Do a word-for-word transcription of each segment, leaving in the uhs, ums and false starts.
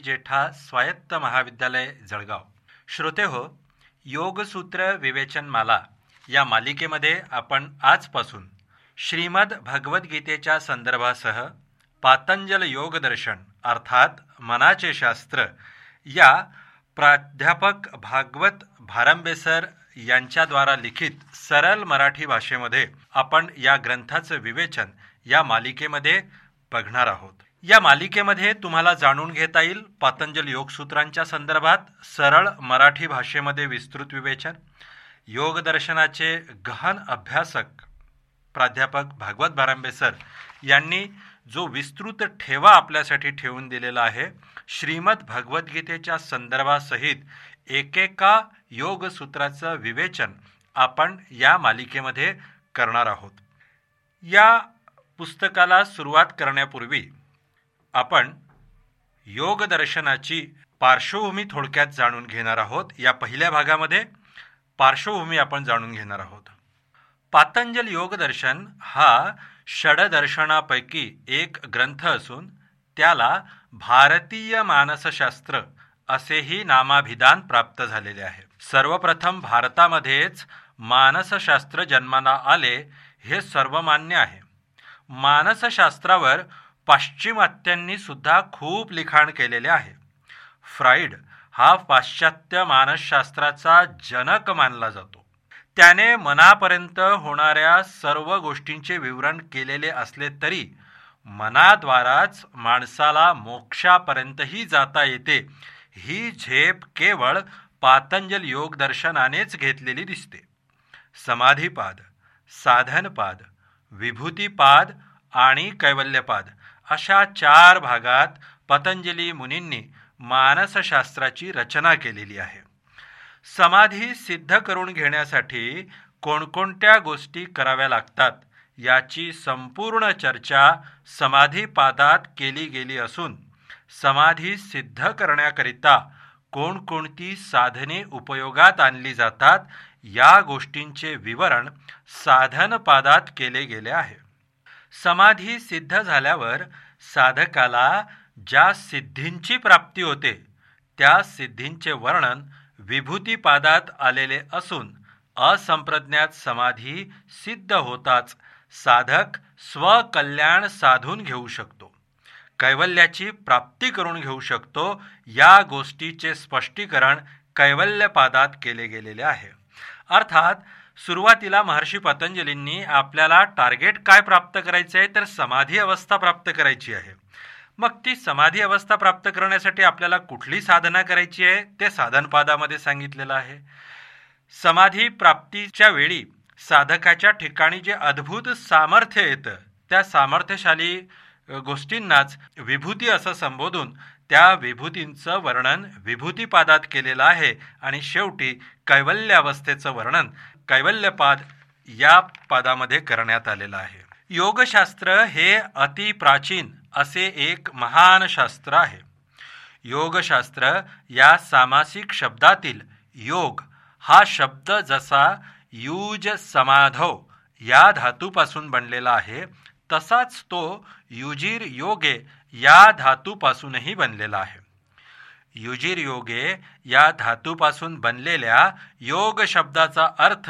जेठा स्वायत्त महाविद्यालय जळगाव. श्रोते हो, योगसूत्र विवेचनमाला या मालिकेमध्ये आपण आजपासून श्रीमद भगवद्गीतेच्या संदर्भासह पातंजल योगदर्शन अर्थात मनाचे शास्त्र या प्राध्यापक भागवत भारांबे सर यांच्याद्वारा लिखित सरळ मराठी भाषेमध्ये आपण या ग्रंथाचं विवेचन या मालिकेमध्ये बघणार आहोत. या मालिकेमध्ये तुम्हाला जाणून घेता येईल पातंजल योगसूत्रांच्या संदर्भात सरळ मराठी भाषेमध्ये विस्तृत विवेचन. योगदर्शनाचे गहन अभ्यासक प्राध्यापक भागवत भारांबे सर यांनी जो विस्तृत ठेवा आपल्यासाठी ठेवून दिलेला आहे, श्रीमद भगवद्गीतेच्या संदर्भासहित एकेका योगसूत्राचं विवेचन आपण या मालिकेमध्ये करणार आहोत. या पुस्तकाला सुरुवात करण्यापूर्वी आपण योगदर्शनाची पार्श्वभूमी थोडक्यात जाणून घेणार आहोत. या पहिल्या भागामध्ये पार्श्वभूमी आपण जाणून घेणार आहोत. पातंजल योगदर्शन हा षडदर्शनापैकी एक ग्रंथ असून त्याला भारतीय मानसशास्त्र असेही नामाभिधान प्राप्त झालेले आहे. सर्वप्रथम भारतामध्येच मानसशास्त्र जन्माला आले हे सर्वमान्य आहे. मानसशास्त्रावर पाश्चिमात्यांनी सुद्धा खूप लिखाण केलेले आहे. फ्राईड हा पाश्चात्य मानसशास्त्राचा जनक मानला जातो. त्याने मनापर्यंत होणाऱ्या सर्व गोष्टींचे विवरण केलेले असले तरी मनाद्वाराच माणसाला मोक्षापर्यंतही जाता येते ही झेप केवळ पातंजल योगदर्शनानेच घेतलेली दिसते. समाधीपाद, साधनपाद, विभूतीपाद आणि कैवल्यपाद अशा चार भागात पतंजली मुनींनी मानसशास्त्राची रचना केलेली आहे. समाधी सिद्ध करून घेण्यासाठी कोणकोणत्या गोष्टी कराव्या लागतात याची संपूर्ण चर्चा समाधीपादात केली गेली असून समाधी सिद्ध करण्याकरिता कोणकोणती साधने उपयोगात आणली जातात या गोष्टींचे विवरण साधनपादात केले गेले आहे. समाधी सिद्ध झाल्यावर साधकाला ज्या सिद्धींची प्राप्ती होते त्या सिद्धींचे वर्णन विभूतीपादात आलेले असून असंप्रज्ञात समाधी सिद्ध होताच साधक स्वकल्याण साधून घेऊ शकतो, कैवल्याची प्राप्ती करून घेऊ शकतो. या गोष्टीचे स्पष्टीकरण कैवल्यपादात केले गेलेले आहे. अर्थात सुरुवातीला महर्षी पतंजलींनी आपल्याला टार्गेट काय प्राप्त करायचे आहे तर समाधी अवस्था प्राप्त करायची आहे. मग ती समाधी अवस्था प्राप्त करण्यासाठी आपल्याला कुठली साधना करायची आहे ते साधनपादामध्ये सांगितलेलं आहे. समाधी प्राप्तीच्या वेळी साधकाच्या ठिकाणी जे अद्भुत सामर्थ्य येतं त्या सामर्थ्यशाली गोष्टींनाच विभूती असं संबोधून त्या विभूतींचं वर्णन विभूतीपादात केलेलं आहे. आणि शेवटी कैवल्य अवस्थेचं वर्णन कैवल्यपाद या पादामध्ये करण्यात आलेलं आहे. योगशास्त्र हे अतिप्राचीन असे एक महान शास्त्र आहे. योगशास्त्र या सामासिक शब्दातील योग हा शब्द जसा युज समाधव या धातूपासून बनलेला आहे तसाच तो युजीर योगे या धातूपासूनही बनलेला आहे. युजीर योगे या धातूपासून बनलेल्या योग शब्दाचा अर्थ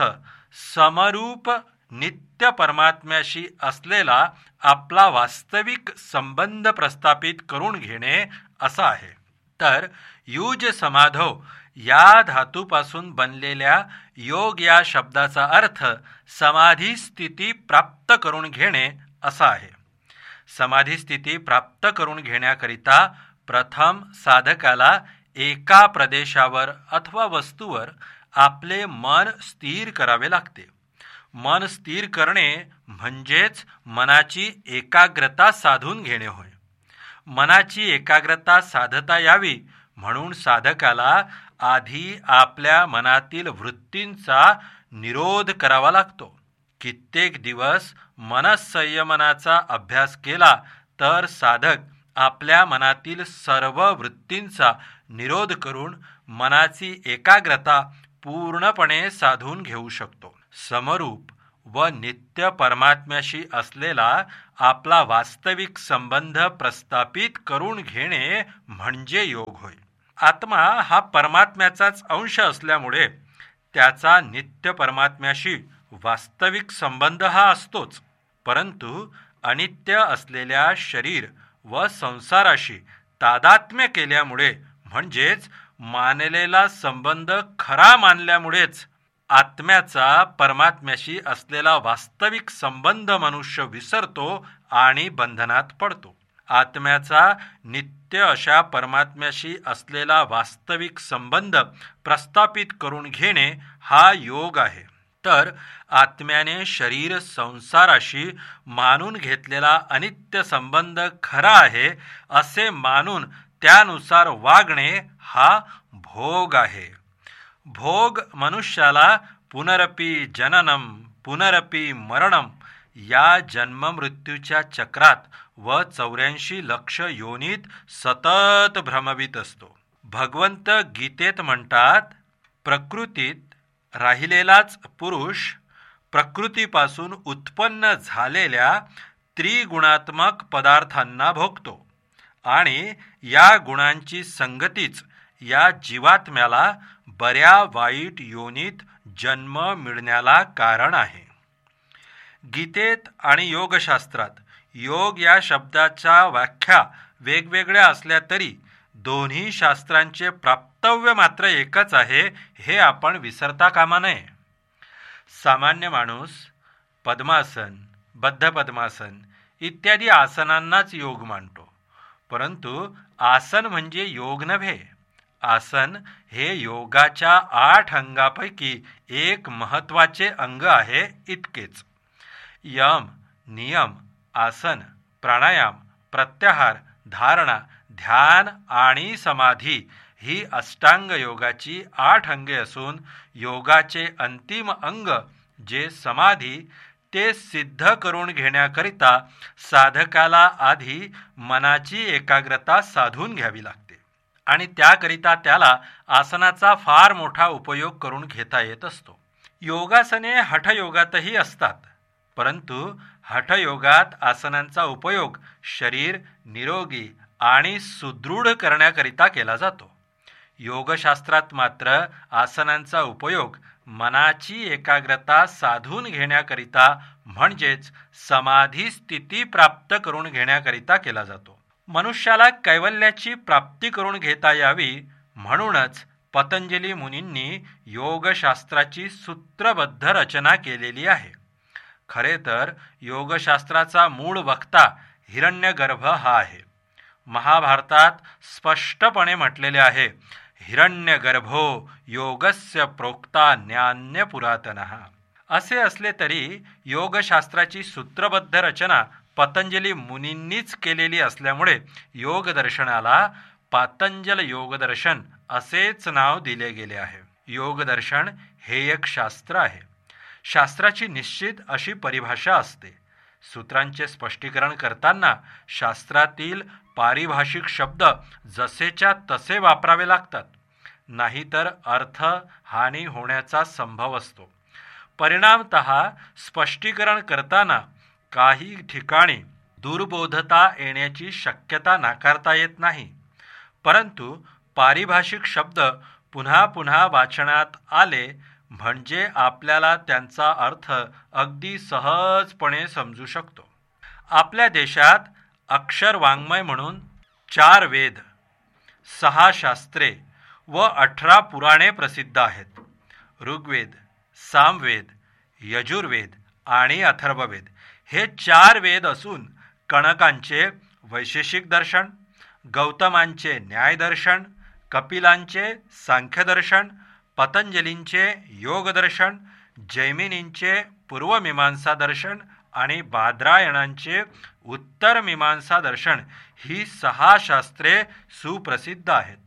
समरूप नित्य परमात्म्याशी असलेला आपला वास्तविक संबंध प्रस्थापित करून घेणे असा आहे. तर युज समाधव या धातूपासून बनलेल्या योग या शब्दाचा अर्थ समाधी स्थिती प्राप्त करून घेणे असा आहे. समाधी स्थिती प्राप्त करून घेण्याकरिता प्रथम साधकाला एका प्रदेशावर अथवा वस्तूवर आपले मन स्थिर करावे लागते. मन स्थिर करणे म्हणजेच मनाची एकाग्रता साधून घेणे होय. मनाची एकाग्रता साधता यावी म्हणून साधकाला आधी आपल्या मनातील वृत्तींचा निरोध करावा लागतो. कित्येक दिवस मनसंयमनाचा अभ्यास केला तर साधक आपल्या मनातील सर्व वृत्तींचा निरोध करून मनाची एकाग्रता पूर्णपणे साधून घेऊ शकतो. समरूप व नित्य परमात्म्याशी असलेला आपला वास्तविक संबंध प्रस्थापित करून घेणे म्हणजे योग होय. आत्मा हा परमात्म्याचाच अंश असल्यामुळे त्याचा नित्य परमात्म्याशी वास्तविक संबंध हा असतोच, परंतु अनित्य असलेल्या शरीर व संसाराशी तादात्म्य केल्यामुळे म्हणजेच मानलेला संबंध खरा मानल्यामुळेच आत्म्याचा परमात्म्याशी असलेला वास्तविक संबंध मनुष्य विसरतो आणि बंधनात पडतो. आत्म्याचा नित्य अशा परमात्म्याशी असलेला वास्तविक संबंध प्रस्थापित करून घेणे हा योग आहे. तर आत्म्याने शरीर संसाराशी मानून घेतलेला अनित्य संबंध खरा आहे असे मानून त्यानुसार वागणे हा भोग आहे. भोग मनुष्याला पुनरपि जननम पुनरपि मरणम या जन्ममृत्यूच्या चक्रात व चौऱ्याऐंशी लक्ष योनीत सतत भ्रमवीत असतो. भगवंत गीतेत म्हणतात, प्रकृतीत राहिलेलाच पुरुष प्रकृतीपासून उत्पन्न झालेल्या त्रिगुणात्मक पदार्थांना भोगतो आणि या गुणांची संगतीच या जीवात्म्याला बऱ्या वाईट योनीत जन्म मिळण्याला कारण आहे. गीतेत आणि योगशास्त्रात योग या शब्दाच्या व्याख्या वेगवेगळ्या असल्या तरी दोन्ही शास्त्रांचे प्राप्तव्य मात्र एकच आहे हे आपण विसरता कामा नये. सामान्य माणूस पद्मासन, बद्ध पद्मासन इत्यादी आसनांनाच योग मानतो, परंतु आसन म्हणजे योग नव्हे. आसन हे योगाच्या आठ अंगापैकी एक महत्त्वाचे अंग आहे इतकेच. यम, नियम, आसन, प्राणायाम, प्रत्याहार, धारणा, ध्यान आणि समाधी ही अष्टांग योगाची आठ अंगे असून योगाचे अंतिम अंग जे समाधी ते सिद्ध करून घेण्याकरिता साधकाला आधी मनाची एकाग्रता साधून घ्यावी लागते आणि त्याकरिता त्याला आसनाचा फार मोठा उपयोग करून घेता येत असतो. योगासने हठयोगातही असतात, परंतु हठयोगात आसनांचा उपयोग शरीर निरोगी आणि सुदृढ करण्याकरिता केला जातो. योगशास्त्रात मात्र आसनांचा उपयोग मनाची एकाग्रता साधून घेण्याकरिता म्हणजेच समाधी स्थिती प्राप्त करून घेण्याकरिता केला जातो. मनुष्याला कैवल्याची प्राप्ती करून घेता यावी म्हणूनच पतंजली मुनींनी योगशास्त्राची सूत्रबद्ध रचना केलेली आहे. खरे तर योगशास्त्राचा मूळ वक्ता हिरण्यगर्भ हा आहे. महाभारतात स्पष्टपणे म्हटलेले आहे, हिरण्यगर्भो योगस्य प्रोक्ता न्यान्य पुरातनः. असे असले तरी योगशास्त्राची सूत्रबद्ध रचना पतंजली मुनींनीच केलेली असल्यामुळे योगदर्शनाला पातंजल योगदर्शन असेच नाव दिले गेले आहे. योगदर्शन हे एक शास्त्र आहे. शास्त्राची निश्चित अशी परिभाषा असते. सूत्रांचे स्पष्टीकरण करताना शास्त्रातील पारिभाषिक शब्द जसेच्या तसे वापरावे लागतात, नाहीतर अर्थ हानी होण्याचा संभव असतो. परिणामतः स्पष्टीकरण करताना काही ठिकाणी दुर्बोधता येण्याची शक्यता नाकारता येत नाही, परंतु पारिभाषिक शब्द पुन्हा पुन्हा वाचनात आले म्हणजे आपल्याला त्यांचा अर्थ अगदी सहजपणे समजू शकतो. आपल्या देशात अक्षर वाङ्मय म्हणून चार वेद, सहा शास्त्रे व अठरा पुराणे प्रसिद्ध आहेत. ऋग्वेद, सामवेद, यजुर्वेद आणि अथर्ववेद हे चार वेद असून कणकांचे वैशेषिक दर्शन, गौतमांचे न्यायदर्शन, कपिलांचे सांख्यदर्शन, पतंजलींचे योगदर्शन, जैमिनींचे पूर्वमीमांसा दर्शन आणि बादरायणांचे उत्तरमीमांसा दर्शन ही सहा शास्त्रे सुप्रसिद्ध आहेत.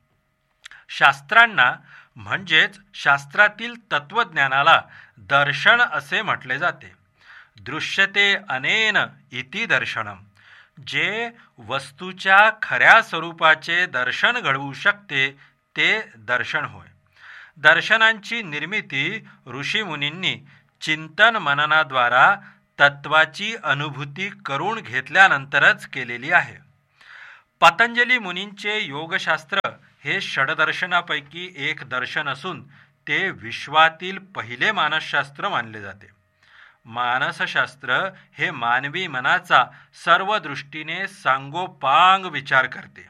शास्त्रांना म्हणजेच शास्त्रातील तत्वज्ञानाला दर्शन असे म्हटले जाते. दृश्यते अनेन इति दर्शनम. जे वस्तूच्या खऱ्या स्वरूपाचे दर्शन घडवू शकते ते दर्शन होय. दर्शनांची निर्मिती ऋषीमुनींनी चिंतन मननाद्वारा तत्वाची अनुभूती करून घेतल्यानंतरच केलेली आहे. पतंजली मुनींचे योगशास्त्र हे षडदर्शनापैकी एक दर्शन असून ते विश्वातील पहिले मानसशास्त्र मानले जाते. मानसशास्त्र हे मानवी मनाचा सर्व दृष्टीने सांगोपांग विचार करते.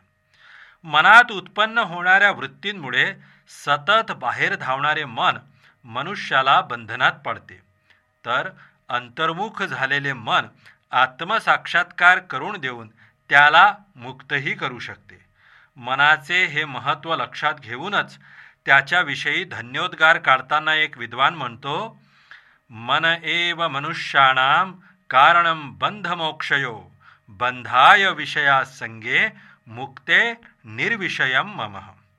मनात उत्पन्न होणाऱ्या वृत्तींमुळे सतत बाहेर धावणारे मन मनुष्याला बंधनात पडते, तर अंतर्मुख झालेले मन आत्मसाक्षात्कार करून देऊन त्याला मुक्तही करू शकते. मनाचे हे महत्त्व लक्षात घेऊनच त्याच्याविषयी धन्योद्गार काढताना एक विद्वान म्हणतो, मन एव मनुष्याणां कारणं बंधमोक्षयो बंधाय विषया संगे मुक्ते निर्विषयम मम.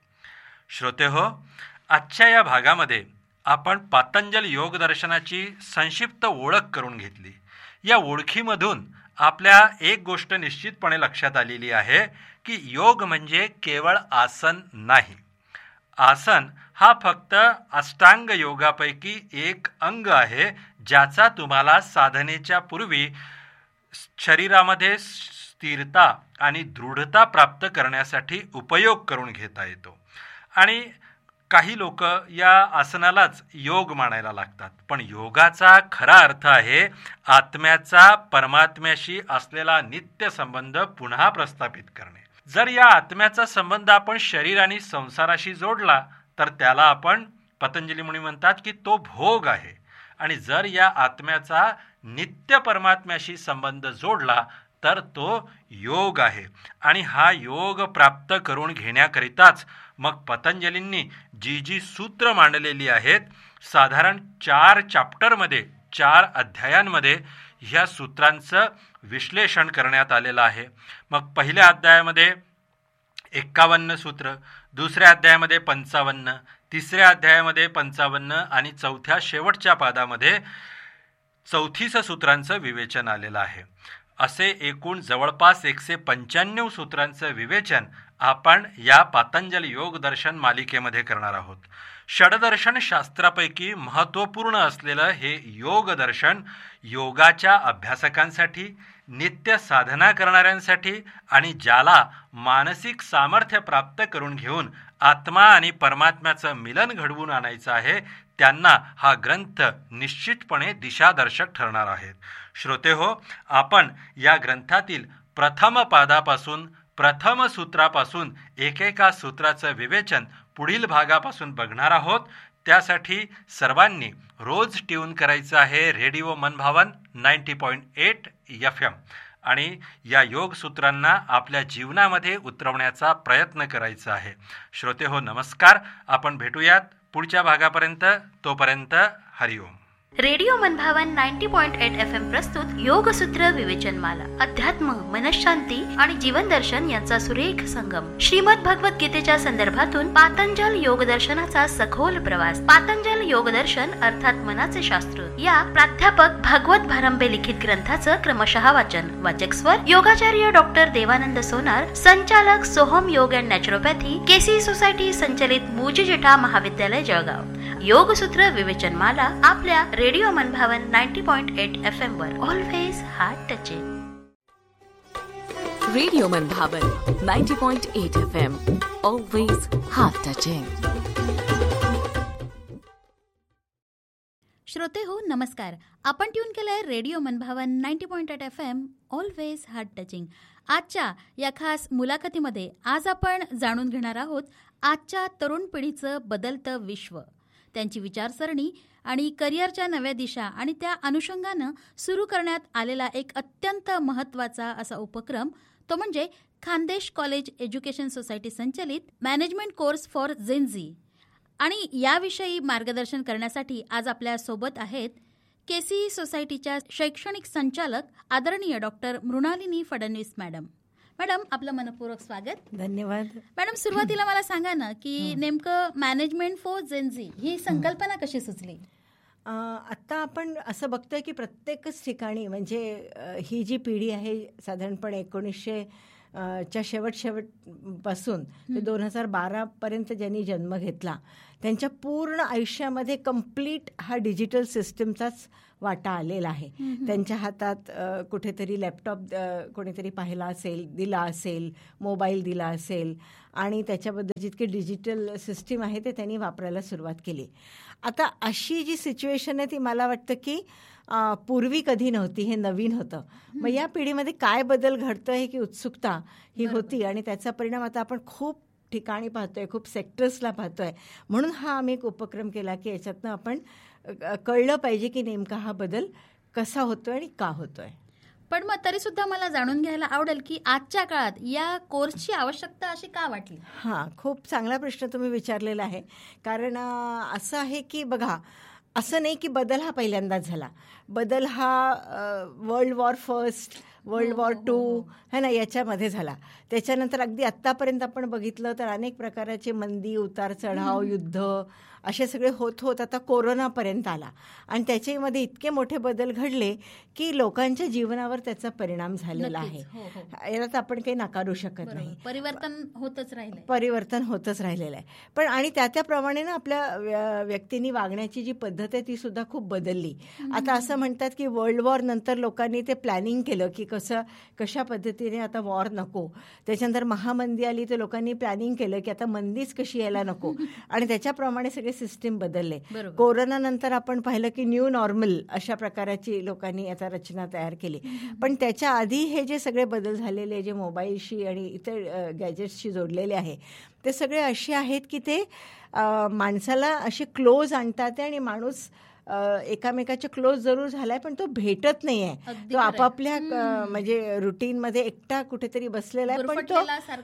श्रोते हो, आजच्या या भागामध्ये आपण पातंजल योगदर्शनाची संक्षिप्त ओळख करून घेतली. या ओळखीमधून आपल्या एक गोष्ट निश्चितपणे लक्षात आलेली आहे की योग म्हणजे केवळ आसन नाही. आसन हा फक्त अष्टांग योगापैकी एक अंग आहे, ज्याचा तुम्हाला साधनेच्या पूर्वी शरीरामध्ये स्थिरता आणि दृढता प्राप्त करण्यासाठी उपयोग करून घेता येतो. आणि काही लोक या आसनालाच योग मानायला लागतात, पण योगाचा खरा अर्थ आहे आत्म्याचा परमात्म्याशी असलेला नित्य संबंध पुन्हा प्रस्थापित करणे. जर या आत्म्याचा संबंध आपण शरीर आणि संसाराशी जोडला तर त्याला आपण, पतंजली मुनी म्हणतात की तो भोग आहे. आणि जर या आत्म्याचा नित्य परमात्म्याशी संबंध जोडला तर तो योग आहे. आणि हा योग प्राप्त करून घेण्याकरिताच मग पतंजलींनी जी जी सूत्र मांडलेली आहेत, साधारण चार चॅप्टरमध्ये, चार अध्यायांमध्ये ह्या सूत्रांचं विश्लेषण करण्यात आलेलं आहे. मग पहिल्या अध्यायामध्ये एक्कावन्न सूत्र, दुसऱ्या अध्यायामध्ये पंचावन्न, तिसऱ्या अध्यायामध्ये पंचावन्न आणि चौथ्या शेवटच्या पादामध्ये चौतीस सूत्रांचं विवेचन आलेलं आहे. असे एकूण जवळपास एकशे पंच्याण्णव सूत्रांचं विवेचन आपण या पातंजल योगदर्शन मालिकेमध्ये करणार आहोत. षडदर्शन शास्त्रापैकी महत्त्वपूर्ण असलेलं हे योगदर्शन योगाच्या अभ्यासकांसाठी, नित्य साधना करणाऱ्यांसाठी आणि ज्याला मानसिक सामर्थ्य प्राप्त करून घेऊन आत्मा आणि परमात्म्याचं मिलन घडवून आणायचं आहे, त्यांना हा ग्रंथ निश्चितपणे दिशादर्शक ठरणार आहे. श्रोते हो, आपण या ग्रंथातील प्रथम पादापासून, प्रथम सूत्रापासून एकेका सूत्राचं विवेचन पुढील भागापासून बघणार आहोत. त्यासाठी सर्वांनी रोज ट्यून करायचं आहे रेडिओ मनभावन ninety point eight F M आणि या योग सूत्रांना आपल्या जीवनामध्ये उतरवण्याचा प्रयत्न करायचा आहे. श्रोते हो, नमस्कार. आपण भेटूयात पुढच्या भागापर्यंत. तोपर्यंत हरिओम. रेडिओ मनभावन ninety point eight F M प्रस्तुत योगसूत्र विवेचनमाला, अध्यात्म, मनशांती आणि जीवन दर्शन यांचा सुरेख संगम. श्रीमद भगवत गीतेच्या संदर्भातून पातंजल योगदर्शनाचा सखोल प्रवास. पातंजल योगदर्शन अर्थात मनाचे शास्त्र या प्राध्यापक भागवत भारंबे लिखित ग्रंथाचं क्रमशः वाचन. वाचक स्वर योगाचार्य डॉक्टर देवानंद सोनार, संचालक सोहम योग अँड नॅचरोपॅथी, केसी सोसायटी संचलित मुजिजिठा महाविद्यालय जळगाव. योगसूत्र विवेचनमाला आपल्या रेडिओ मनभावन ninety point eight F M were always heart touching. Radio मनभावन ninety point eight F M, always heart touching. श्रोते हो, नमस्कार. आपण ट्यून केलंय रेडिओ मनभावन ninety point eight F M, always heart touching. आजच्या या खास मुलाखतीमध्ये आज आपण जाणून घेणार आहोत आजच्या तरुण पिढीचं बदलतं विश्व, त्यांची विचारसरणी आणि करिअरच्या नव्या दिशा आणि त्या अनुषंगानं सुरू करण्यात आलेला एक अत्यंत महत्त्वाचा असा उपक्रम, तो म्हणजे खानदेश कॉलेज एज्युकेशन सोसायटी संचलित मॅनेजमेंट कोर्स फॉर जेनझी. आणि याविषयी मार्गदर्शन करण्यासाठी आज आपल्या सोबत आहेत केसी सोसायटीच्या शैक्षणिक संचालक आदरणीय doctor Mrinalini Fadnavis madam. Madam, आपलं मनपूर्वक स्वागत. धन्यवाद. मॅडम, सुरुवातीला मला सांगा ना की नेमकं मॅनेजमेंट फॉर जेनझी ही संकल्पना कशी सुचली? आत्ता आपण असं बघतोय की प्रत्येकच ठिकाणी म्हणजे ही जी पिढी आहे साधारणपणे एकोणीसशे च्या शेवट शेवटपासून ते दोन हजार बारापर्यंत ज्यांनी जन्म घेतला त्यांच्या पूर्ण आयुष्यामध्ये कम्प्लीट हा डिजिटल सिस्टमचाच वाटा आलेला आहे. त्यांच्या हातात कुठेतरी लॅपटॉप कोणीतरी पाहिला असेल, दिला असेल, मोबाईल दिला असेल आणि त्याच्याबद्दल जितके डिजिटल सिस्टीम आहे ते त्यांनी वापरायला सुरुवात केली. आता अशी जी सिच्युएशन आहे ती मला वाटतं की पूर्वी कधी नव्हती, हे नवीन होतं. मग या पिढीमध्ये काय बदल घडतोय ही की उत्सुकता ही होती आणि त्याचा परिणाम आता आपण खूप ठिकाणी पाहतोय, खूप सेक्टर्सला पाहतोय. म्हणून हा आम्ही एक उपक्रम केला की याच्यातनं आपण कळलं पाहिजे की नेमका हा बदल कसा होतोय आणि का होतोय. पण मग तरी सुद्धा मला जाणून घ्यायला आवडेल की आजच्या काळात या कोर्सची आवश्यकता अशी का वाटली? हां, खूप चांगला प्रश्न तुम्ही विचारलेला आहे. कारण असं आहे की बघा, असं नाही की बदल हा पहिल्यांदाच झाला. बदल हा world war first, world war to है ना, याच्यामध्ये झाला. त्याच्यानंतर अगदी आत्तापर्यंत आपण बघितलं तर अनेक प्रकारचे मंदी, उतार चढाव, युद्ध असे सगळे होत होत आता कोरोनापर्यंत आला आणि त्याच्यामध्ये इतके मोठे बदल घडले की लोकांच्या जीवनावर त्याचा परिणाम झालेला आहे. याला तर आपण काही नाकारू शकत नाही. परिवर्तन होतच राहिले परिवर्तन होतच राहिलेलं आहे. पण आणि त्या त्याप्रमाणे ना आपल्या व्यक्तींनी वागण्याची जी पद्धत आहे ती सुद्धा खूप बदलली. आता असं म्हणतात की वर्ल्ड वॉर नंतर लोकांनी ते प्लॅनिंग केलं की कसं कशा पद्धतीने आता वॉर नको. त्याच्यानंतर महामंदी आली तर लोकांनी प्लॅनिंग केलं की आता मंदीच कशी यायला नको आणि त्याच्याप्रमाणे सगळे सिस्टीम बदलले. कोरोना नंतर आपण पाहिलं की न्यू नॉर्मल अशा प्रकाराची लोकांनी आता रचना तयार केली. पण त्याच्या आधी हे जे सगळे बदल झालेले जे मोबाईलशी आणि इतर गॅजेट्सशी जोडलेले आहे ते सगळे असे आहेत की ते माणसाला असे क्लोज आणतात आणि माणूस एकामेकाच्या क्लोज जरूर झालाय पण तो भेटत नाहीये. तो आपापल्या म्हणजे रुटीनमध्ये एकटा कुठेतरी बसलेला आहे पण तो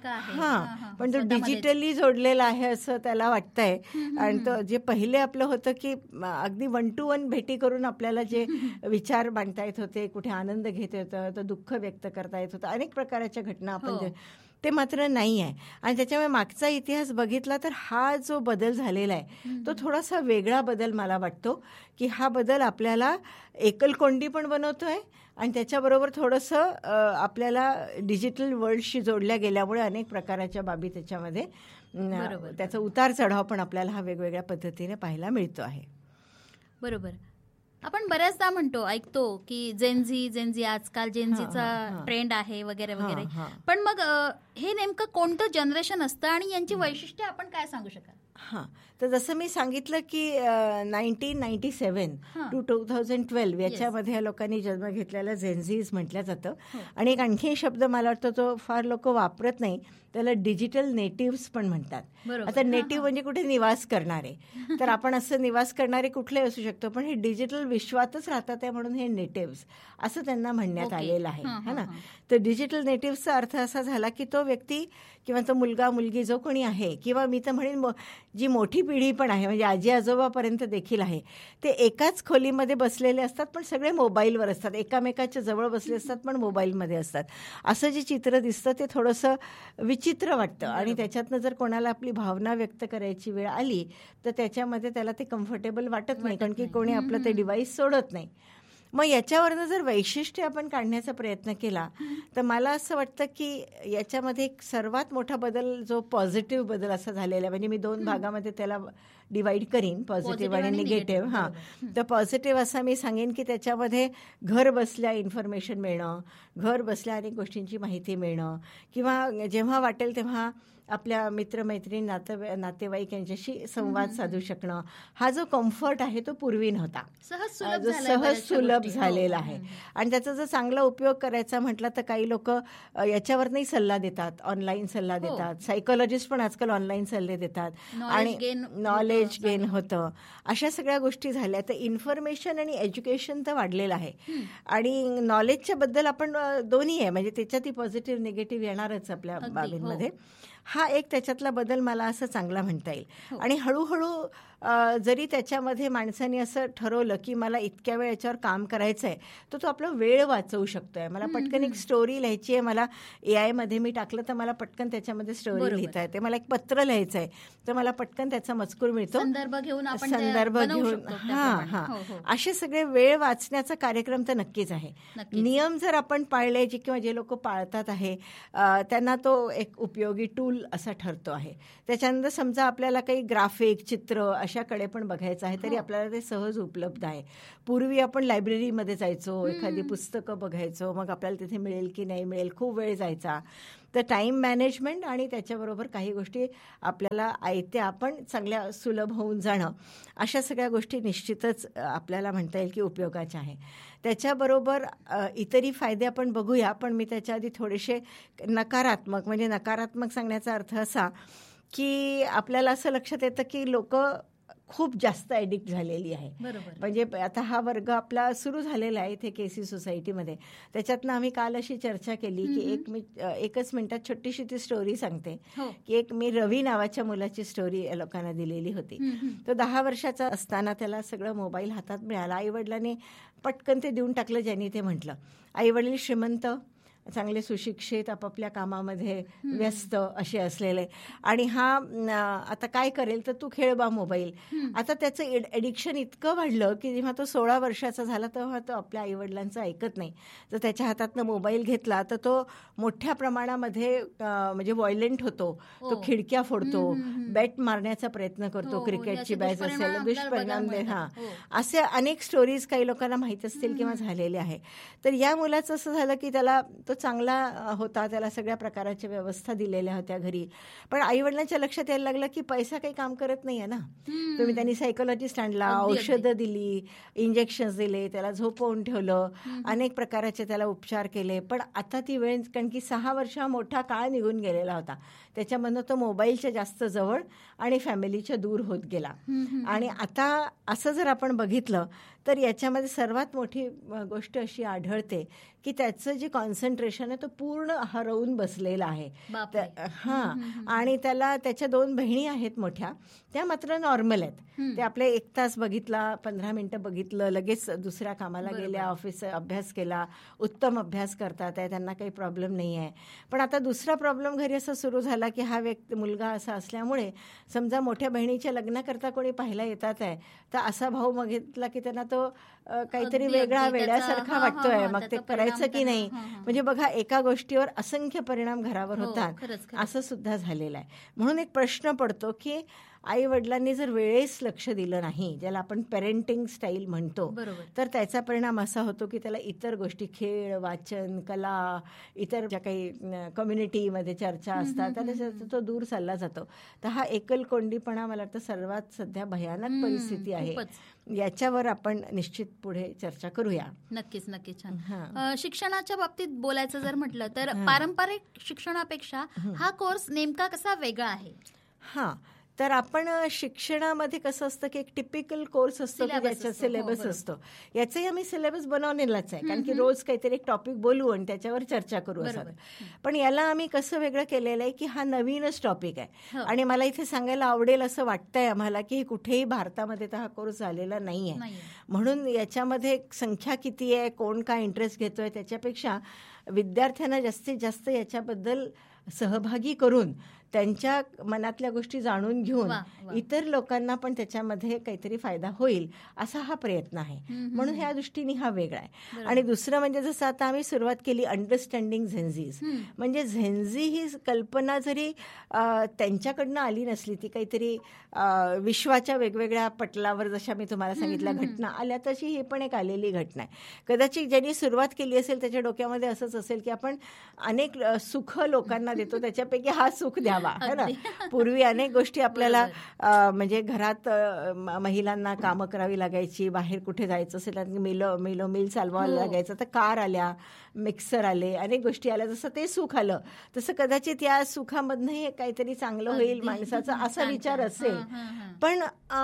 हा पण तो डिजिटली जोडलेला आहे असं त्याला वाटतंय. आणि तो जे पहिले आपलं होतं की अगदी वन टू वन भेटी करून आपल्याला जे विचार मांडता येत होते, कुठे आनंद घेता येत होतं, दुःख व्यक्त करता येत होतं, अनेक प्रकारच्या घटना आपण ते मात्र नाही आहे. आणि त्याच्यामुळे मागचा इतिहास बघितला तर हा जो बदल झालेला आहे तो थोडासा वेगळा बदल मला वाटतो की हा बदल आपल्याला एकलकोंडी पण बनवतोय आणि त्याच्याबरोबर थोडंसं आपल्याला डिजिटल वर्ल्डशी जोडल्या गेल्यामुळे अनेक प्रकारच्या बाबी त्याच्यामध्ये त्याचा उतार चढाव पण आपल्याला हा वेगवेगळ्या पद्धतीने पाहायला मिळतो आहे. बरोबर. आपण बऱ्याचदा म्हणतो, ऐकतो की जेनझी जेनझी आजकाल जेनझीचा ट्रेंड आहे वगैरे वगैरे. पण मग हे नेमकं कोणतं जनरेशन असतं आणि यांची वैशिष्ट्ये आपण काय सांगू शकाल? हां, तर जसं मी सांगितलं की nineteen ninety seven to two thousand twelve याच्यामध्ये या लोकांनी जन्म घेतलेला जेनझीज म्हटलं जातं. आणि एक आणखी शब्द मला वाटतं तो फार लोक वापरत नाही, त्याला डिजिटल नेटिव्स पण म्हणतात. आता नेटिव्ह म्हणजे कुठे निवास करणारे, तर आपण असं निवास करणारे कुठले असू शकतो पण हे डिजिटल विश्वातच राहतात आहे म्हणून हे नेटिव्स असं त्यांना म्हणण्यात आलेलं आहे है ना. तर डिजिटल नेटिव्सचा अर्थ असा झाला की तो व्यक्ती किंवा तो मुलगा मुलगी जो कोणी आहे किंवा मी तर म्हणेन जी मोठी पिढी पण आहे म्हणजे आजी आजोबापर्यंत देखील आहे ते एकाच खोलीमध्ये बसलेले असतात पण सगळे मोबाईलवर असतात, एकामेकाच्या जवळ बसले असतात पण मोबाईलमध्ये असतात. असं जे चित्र दिसतं ते थोडंसं विचित्र वाटतं आणि त्याच्यातनं जर कोणाला आपली भावना व्यक्त करायची वेळ आली तर त्याच्यामध्ये त्याला ते कम्फर्टेबल वाटत नाही कारण की कोणी आपलं ते डिव्हाइस सोडत नाही. मग याच्यावरनं जर वैशिष्ट्य आपण काढण्याचा प्रयत्न केला तर मला असं वाटतं की याच्यामध्ये एक सर्वात मोठा बदल जो पॉझिटिव्ह बदल असा झालेला आहे. म्हणजे मी दोन भागामध्ये त्याला डिवाइड करीन, पॉझिटिव्ह आणि निगेटिव्ह. हां, तर पॉझिटिव्ह असा मी सांगेन की त्याच्यामध्ये घर बसल्या इन्फॉर्मेशन मिळणं, घर बसल्या अनेक गोष्टींची माहिती मिळणं किंवा जेव्हा वाटेल तेव्हा आपल्या मित्रमैत्रिणी नाते नातेवाईक यांच्याशी संवाद साधू शकणं, हा जो कम्फर्ट आहे तो पूर्वी नव्हता, जो सहज सुलभ झालेला आहे. आणि त्याचा जर चांगला उपयोग करायचा म्हटलं तर काही लोक याच्यावरही सल्ला देतात, ऑनलाईन सल्ला देतात, सायकोलॉजिस्ट पण आजकाल ऑनलाईन सल्ले देतात आणि नॉलेज गेन होतं. अशा सगळ्या गोष्टी झाल्या. तर इन्फॉर्मेशन आणि एज्युकेशन तर वाढलेलं आहे आणि नॉलेजच्या बद्दल आपण दोन्ही आहे म्हणजे त्याच्यातही पॉझिटिव्ह निगेटिव्ह येणारच आपल्या बाबींमध्ये. हा एक त्याच्यातला बदल मला असं चांगला म्हणता येईल. आणि हळूहळू जरी त्याच्यामध्ये माणसाने असं ठरवलं की मला इतक्या वेळ याच्यावर काम करायचं आहे, तर तो आपला वेळ वाचवू शकतोय. मला पटकन एक स्टोरी लिहायची आहे, मला ए आय मध्ये मी टाकलं तर मला पटकन त्याच्यामध्ये स्टोरी लिहिता येते. मला एक पत्र लिहायचं आहे तर मला पटकन त्याचा मजकूर मिळतो, संदर्भ घेऊन आपण संदर्भ घेऊन. हा हा असे सगळे वेळ वाचण्याचा कार्यक्रम तर नक्कीच आहे. नियम जर आपण पाळले जे किंवा जे लोक पाळतात आहे त्यांना तो एक उपयोगी टूल असा ठरतो आहे. त्याच्यानंतर समजा आपल्याला काही ग्राफिक चित्र अशाकडे पण बघायचं आहे तरी आपल्याला ते सहज उपलब्ध आहे. पूर्वी आपण लायब्ररीमध्ये जायचो, एखादी पुस्तकं बघायचो, मग आपल्याला तिथे मिळेल की नाही मिळेल, खूप वेळ जायचा. तर टाईम मॅनेजमेंट आणि त्याच्याबरोबर काही गोष्टी आपल्याला आयत्या पण चांगल्या सुलभ होऊन जाणं, अशा सगळ्या गोष्टी निश्चितच आपल्याला म्हणता येईल की उपयोगाच्या आहे. त्याच्याबरोबर इतरही फायदे आपण बघूया, पण मी त्याच्या आधी थोडेसे नकारात्मक, म्हणजे नकारात्मक सांगण्याचा अर्थ असा की आपल्याला असं लक्षात येतं की लोक खूप जास्त ॲडिक्ट झालेली आहे. म्हणजे आता हा वर्ग आपला सुरू झालेला आहे इथे केसी सोसायटीमध्ये. त्याच्यातनं आम्ही काल अशी चर्चा केली की एक मी एकच मिनिटात छोटीशी ती स्टोरी सांगते की एक मी रवी नावाच्या मुलाची स्टोरी लोकांना दिलेली होती. तो दहा वर्षाचा असताना त्याला सगळं मोबाईल हातात मिळाला. आईवडिलांनी पटकन ते देऊन टाकलं. ज्यांनी ते म्हटलं, आईवडील श्रीमंत, चांगले सुशिक्षित, आपापल्या कामामध्ये व्यस्त असे असलेले, आणि हा आता काय करेल तर तू खेळ बा मोबाईल. आता त्याचं एडिक्शन इतकं वाढलं की जेव्हा तो सोळा वर्षाचा झाला तेव्हा तो आपल्या आईवडिलांचं ऐकत नाही. जर त्याच्या हातातनं मोबाईल घेतला तर तो मोठ्या प्रमाणामध्ये म्हणजे व्हायलेंट होतो. तो खिडक्या फोडतो, बॅट मारण्याचा प्रयत्न करतो, क्रिकेटची बॅच असेल, दुष्परिणाम दे. हा असे अनेक स्टोरीज काही लोकांना माहीत असतील किंवा झालेले आहे. तर या मुलाचं असं झालं की त्याला तो चांगला होता, त्याला सगळ्या प्रकारच्या व्यवस्था दिलेल्या होत्या घरी, पण आईवडिलांच्या लक्षात यायला लागलं की पैसा काही काम करत नाहीये ना. तुम्ही त्यांनी सायकोलॉजिस्ट आणला, औषधं दिली, इंजेक्शन्स दिले, त्याला झोपवून ठेवलं, अनेक प्रकारचे त्याला उपचार केले. पण आता ती वेळ, कारण की सहा वर्ष हा मोठा काळ निघून गेलेला होता, त्याच्यामधनं तो मोबाईलच्या जास्त जवळ आणि फॅमिलीच्या दूर होत गेला. आणि आता असं जर आपण बघितलं तर याच्यामध्ये सर्वात मोठी गोष्ट अशी आढळते की त्याचं जे कॉन्सन्ट्रेशन आहे तो पूर्ण हरवून बसलेलं आहे. हां, आणि त्याला त्याच्या दोन बहिणी आहेत मोठ्या, त्या मात्र नॉर्मल आहेत. ते आपले एक तास बघितला, पंधरा मिनिटं बघितलं, लगेच दुसऱ्या कामाला गेल्या, ऑफिस अभ्यास केला, उत्तम अभ्यास करतात आहे, त्यांना काही प्रॉब्लेम नाही आहे. पण आता दुसरा प्रॉब्लेम घरी असा सुरू झाला की हा व्यक्ती मुलगा असा असल्यामुळे समजा मोठ्या बहिणीच्या लग्नाकरता कोणी पाहायला येतात आहे तर असा भाऊ बघितला की त्यांना तो काहीतरी वेगळा वेड्यासारखा वाटतोय, मग ते करायचं की नाही. म्हणजे बघा, एका गोष्टीवर असंख्य परिणाम घरावर होतात असं सुद्धा झालेलं आहे. म्हणून एक प्रश्न पडतो की आई वडिलांनी जर वेळेस लक्ष दिलं नाही, ज्याला आपण पेरेंटिंग स्टाईल म्हणतो, तर त्याचा परिणाम असा होतो की त्याला इतर गोष्टी, खेळ, वाचन, कला, इतर ज्या काही कम्युनिटीमध्ये चर्चा असतात त्याला तो दूर चालला जातो. तर हा एकलकोंडीपणा मला वाटतं सर्वात सध्या भयानक परिस्थिती आहे. याच्यावर आपण निश्चित पुढे चर्चा करूया. नक्कीच नक्कीच. छान. शिक्षणाच्या बाबतीत बोलायचं जर म्हटलं तर पारंपरिक शिक्षणापेक्षा हा कोर्स नेमका कसा वेगळा आहे? हा, तर आपण शिक्षणामध्ये कसं असतं की एक टिपिकल कोर्स असतो की ज्याचा सिलेबस असतो. याचाही आम्ही सिलेबस बनवलेलाच आहे, कारण की रोज काहीतरी एक टॉपिक बोलू आणि त्याच्यावर चर्चा करू असं. पण याला आम्ही कसं वेगळं केलेलं आहे की हा नवीनच टॉपिक आहे. आणि मला इथे सांगायला आवडेल असं वाटतंय आम्हाला की कुठेही भारतामध्ये तर हा कोर्स झालेला नाही आहे. म्हणून याच्यामध्ये संख्या किती आहे, कोण काय इंटरेस्ट घेतोय त्याच्यापेक्षा विद्यार्थ्यांना जास्तीत जास्त याच्याबद्दल सहभागी करून त्यांच्या मनातल्या गोष्टी जाणून घेऊन इतर लोकांना पण त्याच्यामध्ये काहीतरी फायदा होईल असा हा प्रयत्न आहे. म्हणून ह्या दृष्टीने हा वेगळा आहे. आणि दुसरं म्हणजे जसं आता आम्ही सुरुवात केली अंडरस्टँडिंग झेन्झीज, म्हणजे झेन्झी ही कल्पना जरी त्यांच्याकडनं आली नसली, ती काहीतरी विश्वाच्या वेगवेगळ्या पटलावर जशा मी तुम्हाला सांगितल्या घटना आल्या तशी ही पण एक आलेली घटना आहे. कदाचित ज्यांनी सुरुवात केली असेल त्याच्या डोक्यामध्ये असंच असेल की आपण अनेक सुख लोकांना देतो, त्याच्यापैकी हा सुख द्या है ना. पूर्वी अनेक गोष्टी आपल्याला म्हणजे घरात महिलांना कामं करावी लागायची, बाहेर कुठे जायचं असेल मिल मिलो मिल चालवायला लागायचं, तर कार आल्या, मिक्सर आले, अनेक गोष्टी आल्या. जसं ते सुख आलं तसं कदाचित या सुखामधनंही काहीतरी चांगलं होईल माणसाचा असा विचार असेल. पण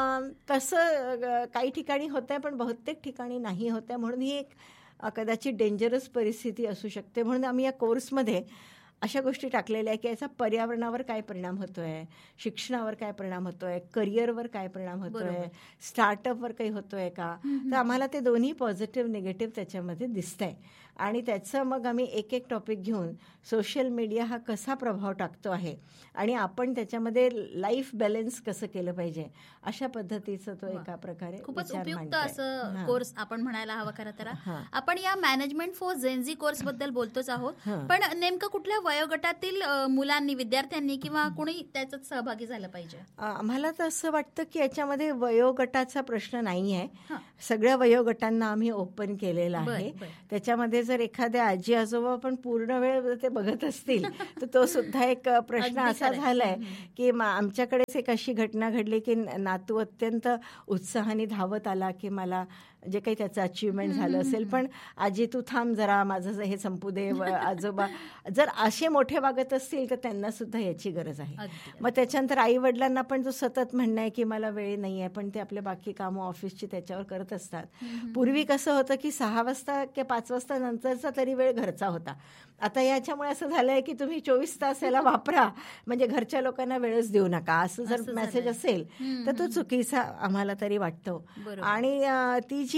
तसं काही ठिकाणी होतंय पण बहुतेक ठिकाणी नाही होतंय. म्हणून ही एक कदाचित डेंजरस परिस्थिती असू शकते. म्हणून आम्ही या कोर्समध्ये अशा गोष्टी टाकलेल्या आहे की याचा पर्यावरणावर काय परिणाम होतोय, शिक्षणावर काय परिणाम होतोय, करिअरवर काय परिणाम होतोय, स्टार्टअपवर काही होतोय का. तर आम्हाला ते दोन्ही पॉझिटिव्ह निगेटिव्ह त्याच्यामध्ये दिसतंय आणि त्याचं मग आम्ही एक एक टॉपिक घेऊन सोशल मीडिया हा कसा प्रभाव टाकतो आहे आणि आपण त्याच्यामध्ये लाईफ बॅलन्स कसं केलं पाहिजे अशा पद्धतीचं तो एका प्रकारे खूपच उपयुक्त असं कोर्स आपण म्हणायला हवं. खरं तर आपण या मॅनेजमेंट फॉर जेनझी कोर्स बद्दल बोलतोच आहोत, पण नेमकं कुठल्या वयोगटातील मुलांनी, विद्यार्थ्यांनी किंवा कोणी त्याच्यात सहभागी झालं पाहिजे? आम्हाला तर असं वाटतं की याच्यामध्ये वयोगटाचा प्रश्न नाही आहे. सगळ्या वयोगटांना आम्ही ओपन केलेलं आहे. त्याच्यामध्ये जर एखाद्या आजी आजोबा पण पूर्ण वेळ ते बघत असतील तर तो सुद्धा एक प्रश्न असा झालाय की आमच्याकडेच एक अशी घटना घडली की नातू अत्यंत उत्साहाने धावत आला की मला जे काही त्याचं अचिव्हमेंट झालं असेल, पण आजी तू थांब जरा, माझं हे संपू दे. आजोबा जर असे मोठे वागत असतील तर त्यांना सुद्धा याची गरज आहे. मग त्याच्यानंतर आई वडिलांना पण जो सतत म्हणणं आहे की मला वेळ नाही आहे, पण ते आपले बाकी कामं ऑफिसची त्याच्यावर करत असतात. पूर्वी कसं होतं की सहा वाजता किंवा पाच वाजता नंतरचा तरी वेळ घरचा होता. आता याच्यामुळे असं झालंय की तुम्ही चोवीस तास याला वापरा, म्हणजे घरच्या लोकांना वेळच देऊ नका असं जर मेसेज असेल तर तो चुकीचा आम्हाला तरी वाटतो. आणि ती जी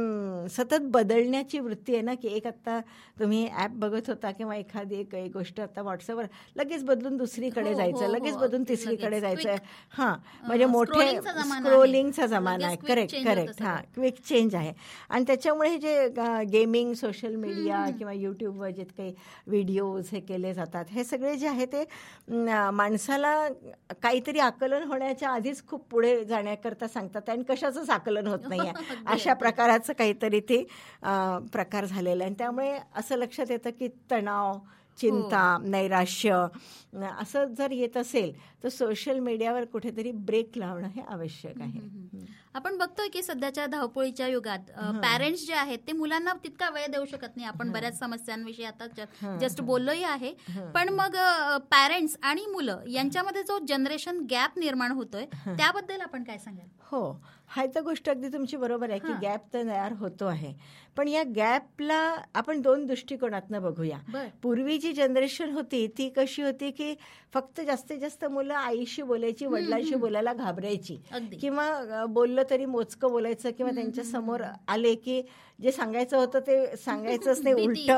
सतत बदलण्याची वृत्ती आहे ना, की एक आता तुम्ही ऍप बघत होता किंवा एखादी एक गोष्ट आता व्हॉट्सअपवर लगेच बदलून दुसरीकडे जायचं, लगेच बदलून तिसरीकडे जायचं. हां, म्हणजे मोठे स्क्रोलिंगचा जमाना आहे. करेक्ट करेक्ट हां, क्विक चेंज आहे. आणि त्याच्यामुळे जे गेमिंग, सोशल मीडिया किंवा युट्यूबवर जे काही व्हिडिओज हे केले जातात, हे सगळे जे आहे ते माणसाला काहीतरी आकलन होण्याच्या आधीच खूप पुढे जाण्याकरता सांगतात आणि कशाचंच आकलन होत नाही आहे अशा प्रकाराचं काहीतरी ते प्रकार झालेला आहे. त्यामुळे असं लक्षात येतं की तणाव, चिंता, नैराश्य असं जर येत असेल तर सोशल मीडियावर कुठेतरी ब्रेक लावणं हे आवश्यक आहे. आपण बघतोय की सध्याच्या धावपळीच्या युगात पॅरेंट्स जे आहेत ते मुलांना तितका वेळ देऊ शकत नाही. आपण बऱ्याच समस्यांविषयी आता जस्ट बोललोही आहे, पण मग पॅरेंट्स आणि मुलं यांच्यामध्ये जो जनरेशन गॅप निर्माण होतोय त्याबद्दल आपण काय सांगाल? हो, हा तर गोष्ट अगदी तुमची बरोबर आहे की गॅप तर तयार होतो आहे, पण या गॅपला आपण दोन दृष्टिकोनातनं बघूया. पूर्वी जी जनरेशन होती ती कशी होती की फक्त जास्तीत जास्त मुलं आईशी बोलायची, वडिलांशी बोलायला घाबरायची किंवा बोललं तरी मोजकं बोलायचं किंवा त्यांच्या समोर आले की जे सांगायचं होतं ते सांगायचंच नाही, उलट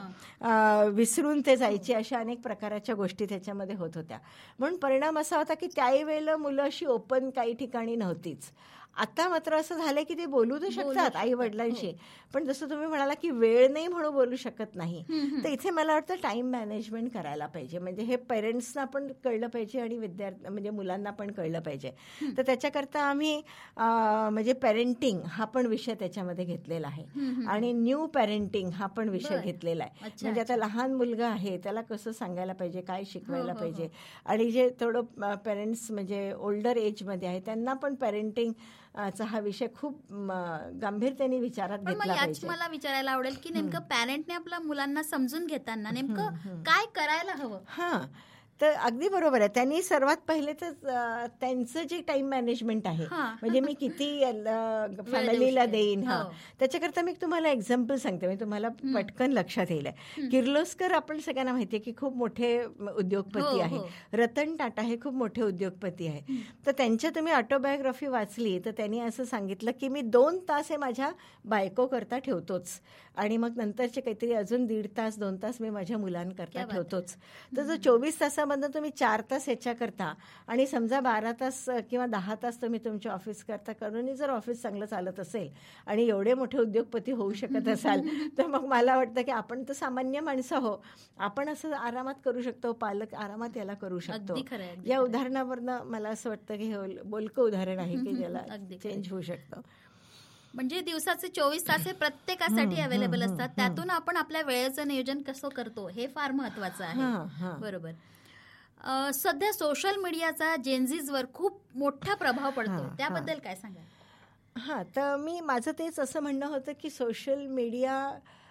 हां विसरून ते जायचे. अशा अनेक प्रकारच्या गोष्टी त्याच्यामध्ये होत होत्या. म्हणून परिणाम असा होता की त्याही वेळेला मुलं अशी ओपन काही ठिकाणी नव्हतीच. आता मात्र असं झालंय की ते बोलू तर शकतात आई वडिलांशी, पण जसं तुम्ही म्हणाला की वेळ नाही म्हणून बोलू शकत नाही. तर इथे मला वाटतं टाइम मॅनेजमेंट करायला पाहिजे. म्हणजे हे पेरेंट्सना पण कळलं पाहिजे आणि विद्यार्थी म्हणजे मुलांना पण कळलं पाहिजे. तर त्याच्याकरता आम्ही म्हणजे पेरेंटिंग हा पण विषय त्याच्यामध्ये घेतलेला आहे आणि न्यू पेरेंटिंग हा पण विषय घेतलेला आहे. म्हणजे आता लहान मुलगा आहे त्याला कसं सांगायला पाहिजे, काय शिकवायला पाहिजे, आणि जे थोडं पेरेंट्स म्हणजे ओल्डर एजमध्ये आहे त्यांना पण पेरेंटिंग चा हा विषय खूप गांभीर्याने विचारात घेतला पाहिजे. मला विचारायला आवडेल की नेमकं पॅरेंटने आपल्या मुलांना समजून घेताना नेमकं काय करायला हवं? हां, तर अगदी बरोबर आहे. त्यांनी सर्वात पहिले तर त्यांचं जे टाइम मॅनेजमेंट आहे, म्हणजे मी किती फॅमिलीला देईन, हा त्याच्याकरता मी तुम्हाला एक्झाम्पल सांगते, मी तुम्हाला पटकन लक्षात येईल. किर्लोस्कर आपण सगळ्यांना माहिती आहे की खूप मोठे उद्योगपती आहे. रतन टाटा हे खूप मोठे उद्योगपती आहे. तर त्यांच्या तुम्ही ऑटोबायोग्राफी वाचली तर त्यांनी असं सांगितलं की मी दोन तास हे माझ्या बायको करता ठेवतोच आणि मग नंतरचे काहीतरी अजून दीड तास दोन तास मी माझ्या मुलांकरता ठेवतोच. तर जो चोवीस तासामधून तुम्ही चार तास ह्याच्या करता आणि समजा बारा तास किंवा दहा तास तुम्ही तुमच्या ऑफिस करता करूनही जर ऑफिस चांगलं चालत असेल आणि एवढे मोठे उद्योगपती होऊ शकत असाल तर मग मला वाटतं की आपण तर सामान्य माणसं हो, आपण असं आरामात करू शकतो, पालक आरामात याला करू शकतो. या उदाहरणावरनं मला असं वाटतं की हे बोलकं उदाहरण आहे की ज्याला चेंज होऊ शकतं. म्हणजे दिवसाचे चोवीस तास हे प्रत्येकासाठी अवेलेबल असतात, त्यातून आपण आपल्या वेळेचं नियोजन कसं करतो हे फार महत्वाचं आहे. बरोबर. सध्या सोशल मीडियाचा जेनझीजवर खूप मोठा प्रभाव पडतो, त्याबद्दल काय सांगा? हां, तर मी माझं तेच असं म्हणणं होतं की सोशल मीडिया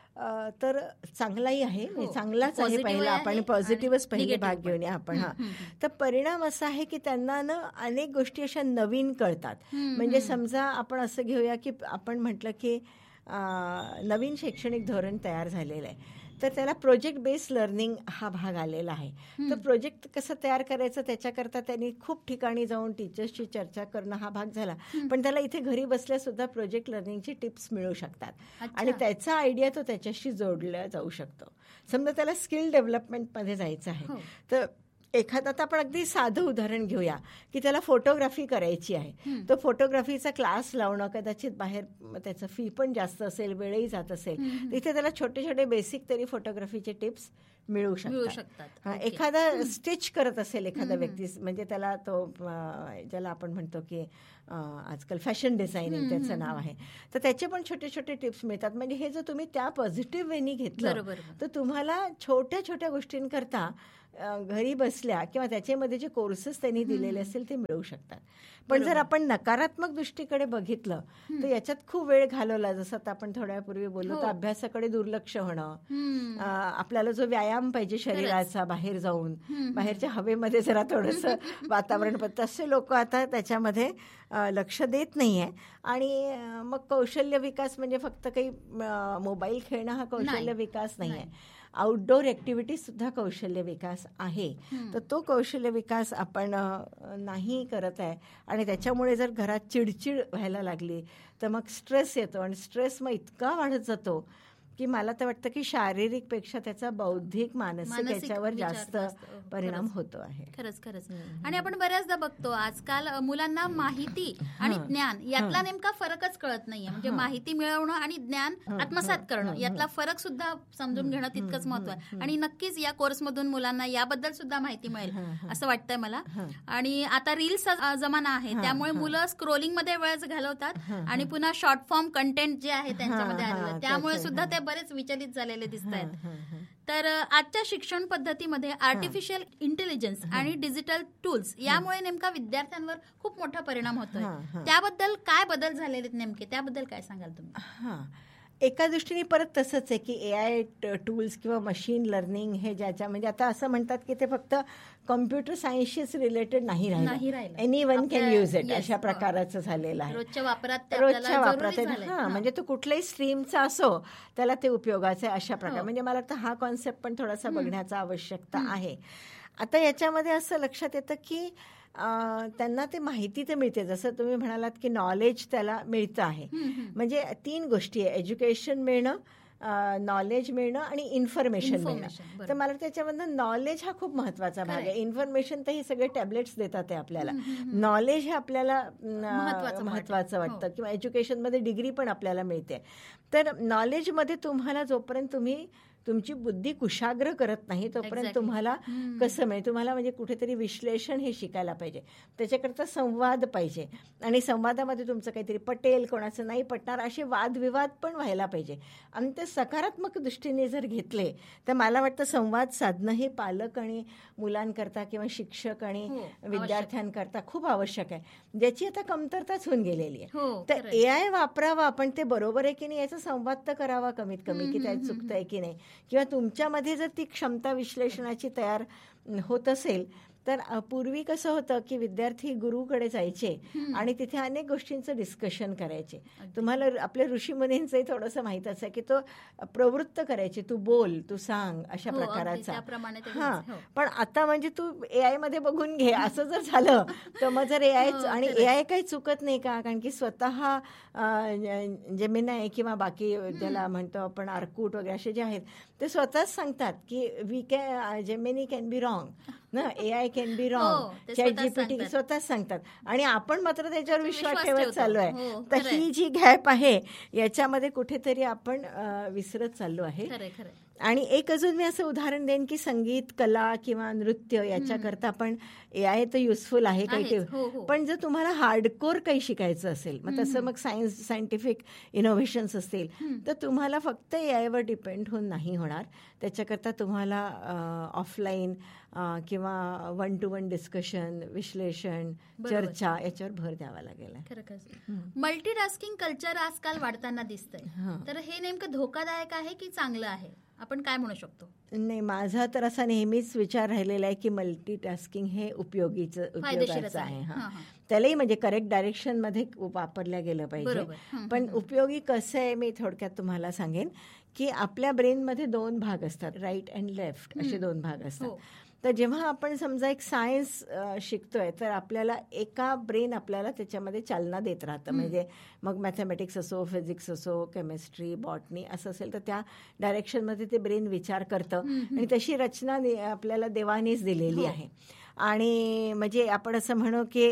तर चांगलाही आहे, चांगलाच आहे. पहिला आपण पॉझिटिव्हच पहिले भाग घेऊया आपण. हा, तर परिणाम असा आहे की त्यांना ना अनेक गोष्टी अशा नवीन कळतात. म्हणजे समजा आपण असं घेऊया की आपण म्हटलं की नवीन शैक्षणिक धोरण तयार झालेलं आहे, तर त्याला प्रोजेक्ट बेस्ड लर्निंग हा भाग आलेला आहे. तर प्रोजेक्ट कसं तयार करायचं त्याच्याकरता त्यांनी खूप ठिकाणी जाऊन टीचर्सची चर्चा करणं हा भाग झाला. पण त्याला इथे घरी बसल्या सुद्धा प्रोजेक्ट लर्निंगची टिप्स मिळू शकतात आणि त्याचा आयडिया तो त्याच्याशी जोडला जाऊ शकतो. समजा त्याला स्किल डेव्हलपमेंटमध्ये जायचं आहे तर एखादं आता आपण अगदी साधं उदाहरण घेऊया की त्याला फोटोग्राफी करायची आहे. तर फोटोग्राफीचा क्लास लावणं कदाचित बाहेर त्याचं फी पण जास्त असेल, वेळही जात असेल, तिथे त्याला छोटे छोटे बेसिक तरी फोटोग्राफीचे टिप्स मिळू शकतात. एखादा स्टिच करत असेल एखादा व्यक्ती, म्हणजे त्याला तो ज्याला आपण म्हणतो की आजकाल फॅशन डिझायनिंग त्याचं नाव आहे, तर त्याचे पण छोटे छोटे टिप्स मिळतात. म्हणजे हे जर तुम्ही त्या पॉझिटिव्ह वेनी घेतलं तर तुम्हाला छोट्या छोट्या गोष्टींकरता घरी बसल्या किंवा त्याच्यामध्ये जे कोर्सेस त्यांनी दिलेले असतील ते मिळू शकतात. पण जर आपण नकारात्मक दृष्टीकडे बघितलं तर याच्यात खूप वेळ घालवला, जसं आता आपण थोड्या वेळापूर्वी बोललो, तर अभ्यासाकडे दुर्लक्ष होणं, आपल्याला जो व्यायाम पाहिजे शरीराचा बाहेर जाऊन बाहेरच्या हवेमध्ये जरा थोडंसं वातावरण, तसे लोक आता त्याच्यामध्ये लक्ष देत नाहीये. आणि मग कौशल्य विकास म्हणजे फक्त काही मोबाईल खेळणं हा कौशल्य विकास नाहीये, आउटडोर ऍक्टिव्हिटी सुद्धा कौशल्य विकास आहे. तर तो कौशल्य विकास आपण नाही करत आहे आणि त्याच्यामुळे जर घरात चिडचिड व्हायला लागली तर मग स्ट्रेस येतो आणि स्ट्रेस मग इतका वाढत जातो की मला तर वाटतं की शारीरिक पेक्षा त्याचा बौद्धिक मानसिक याच्यावर जास्त परिणाम होतो आहे. खरंच खरंच. आणि आपण बऱ्याचदा बघतो आजकाल मुलांना माहिती आणि ज्ञान यातला नेमका फरकच कळत नाहीये. म्हणजे माहिती मिळवणं आणि ज्ञान आत्मसात करणं यातला फरक सुद्धा समजून घेणं तितकंच महत्व आहे. आणि नक्कीच या कोर्समधून मुलांना याबद्दल सुद्धा माहिती मिळेल असं वाटतंय मला. आणि आता रील्स जमाना आहे त्यामुळे मुलं स्क्रोलिंग मध्ये वेळ घालवतात आणि पुन्हा शॉर्ट फॉर्म कंटेंट जे आहे त्यांच्यामध्ये आलेलं, त्यामुळे सुद्धा ते बरेच विचलित झालेले दिसत आहेत. तर आजच्या शिक्षण पद्धतीमध्ये आर्टिफिशियल इंटेलिजन्स आणि डिजिटल टूल्स यामुळे नेमका विद्यार्थ्यांवर खूप मोठा परिणाम होतोय. त्याबद्दल काय बदल झालेले नेमके, त्याबद्दल काय सांगाल तुम्ही? एका दृष्टीने परत तसंच आहे की ए आय टूल्स किंवा मशीन लर्निंग हे ज्याच्या म्हणजे आता असं म्हणतात की ते फक्त कॉम्प्युटर सायन्सशीच रिलेटेड नाही राहिलं, any one can use it अशा प्रकाराचं झालेलं आहे. रोजच्या वापरात रोजच्या वापरात हा म्हणजे तो कुठल्याही स्ट्रीमचा असो त्याला ते उपयोगाचं आहे अशा प्रकारे. म्हणजे मला वाटतं हा कॉन्सेप्ट पण थोडासा बघण्याचा आवश्यकता आहे. आता याच्यामध्ये असं लक्षात येतं की त्यांना ते माहिती तर मिळते, जसं तुम्ही म्हणालात की नॉलेज त्याला मिळतं आहे. म्हणजे तीन गोष्टी आहे, एज्युकेशन मिळणं, नॉलेज मिळणं आणि इन्फॉर्मेशन मिळणं. तर मला त्याच्यामधनं नॉलेज हा खूप महत्वाचा भाग आहे. इन्फॉर्मेशन तर हे सगळे टॅबलेट्स देतात आहे आपल्याला, नॉलेज हे आपल्याला महत्वाचं वाटतं. किंवा एज्युकेशनमध्ये डिग्री पण आपल्याला मिळते. तर नॉलेजमध्ये तुम्हाला जोपर्यंत तुम्ही तुमची बुद्धी कुशाग्र करत नाही तोपर्यंत तुम्हाला कसं मिळेल, तुम्हाला म्हणजे कुठेतरी विश्लेषण हे शिकायला पाहिजे. त्याच्याकरता संवाद पाहिजे आणि संवादामध्ये तुमचं काहीतरी पटेल, कोणाचं नाही पटणार, असे वादविवाद पण व्हायला पाहिजे. आणि ते सकारात्मक दृष्टीने जर घेतले तर मला वाटतं संवाद साधणं हे पालक आणि मुलांकरता किंवा शिक्षक आणि विद्यार्थ्यांकरता खूप आवश्यक आहे, ज्याची आता कमतरताच होऊन गेलेली आहे. तर ए आय वापरावा आपण, ते बरोबर आहे की नाही याचा संवाद तर करावा कमीत कमी, की त्यात चुकतंय की नाही, किंवा तुमच्यामध्ये जर ती क्षमता विश्लेषणाची तयार होत असेल तर पूर्वी कसं होतं की विद्यार्थी गुरुकडे जायचे आणि तिथे अनेक गोष्टींचं डिस्कशन करायचे. तुम्हाला आपल्या ऋषीमुनींचंही थोडंसं माहित असं की तो प्रवृत्त करायचे, तू बोल, तू सांग, अशा प्रकाराचा. हा पण आता म्हणजे तू ए आय मध्ये बघून घे असं जर झालं तर मग जर ए आय आणि ए आय काही चुकत नाही का, कारण की स्वतः जेमिनाय किंवा बाकी ज्याला म्हणतो आपण आर्कूट वगैरे असे जे आहेत ते स्वतःच सांगतात की we can Gemini can be wrong ना, ए I can be wrong, chat GPT स्वतःच सांगतात. आणि आपण मात्र त्याच्यावर विश्वास ठेवत चाललो आहे. तर ही जी गॅप आहे याच्यामध्ये कुठेतरी आपण विसरत चाललो आहे. आणि एक अजून मी असं उदाहरण देईन की संगीत, कला किंवा नृत्य याच्याकरता पण ए आय तर युजफुल आहे काही, पण जर तुम्हाला हार्डकोर काही शिकायचं असेल, मग तसं मग सायन्स सायंटिफिक इनोव्हेशन्स असतील तर तुम्हाला फक्त ए आयवर डिपेंड होऊन नाही होणार. त्याच्याकरता तुम्हाला ऑफलाईन किंवा वन टू वन डिस्कशन, विश्लेषण, चर्चा याच्यावर भर द्यावा लागेल. मल्टीटास्किंग कल्चर आजकाल वाढताना दिसतंय, तर हे नेमकं धोकादायक आहे की चांगलं आहे? आपण काय म्हणू शकतो? नाही, माझा तर असा नेहमीच विचार राहिलेला आहे की मल्टीटास्किंग हे उपयोगीचं उपयोगाचं आहे. हा, त्यालाही म्हणजे करेक्ट डायरेक्शनमध्ये वापरल्या गेलं पाहिजे. पण उपयोगी कसं आहे मी थोडक्यात तुम्हाला सांगेन की आपल्या ब्रेनमध्ये दोन भाग असतात, राईट अँड लेफ्ट असे दोन भाग असतात. तर जेव्हा आपण समजा एक सायन्स शिकतोय तर आपल्याला एका ब्रेन आपल्याला त्याच्यामध्ये चालना देत राहतं. म्हणजे मग मॅथमॅटिक्स असो, फिजिक्स असो, केमिस्ट्री, बॉटनी असं असेल तर त्या डायरेक्शनमध्ये ते ब्रेन विचार करतं आणि तशी रचना आपल्याला देवानेच दिलेली आहे. आणि म्हणजे आपण असं म्हणू की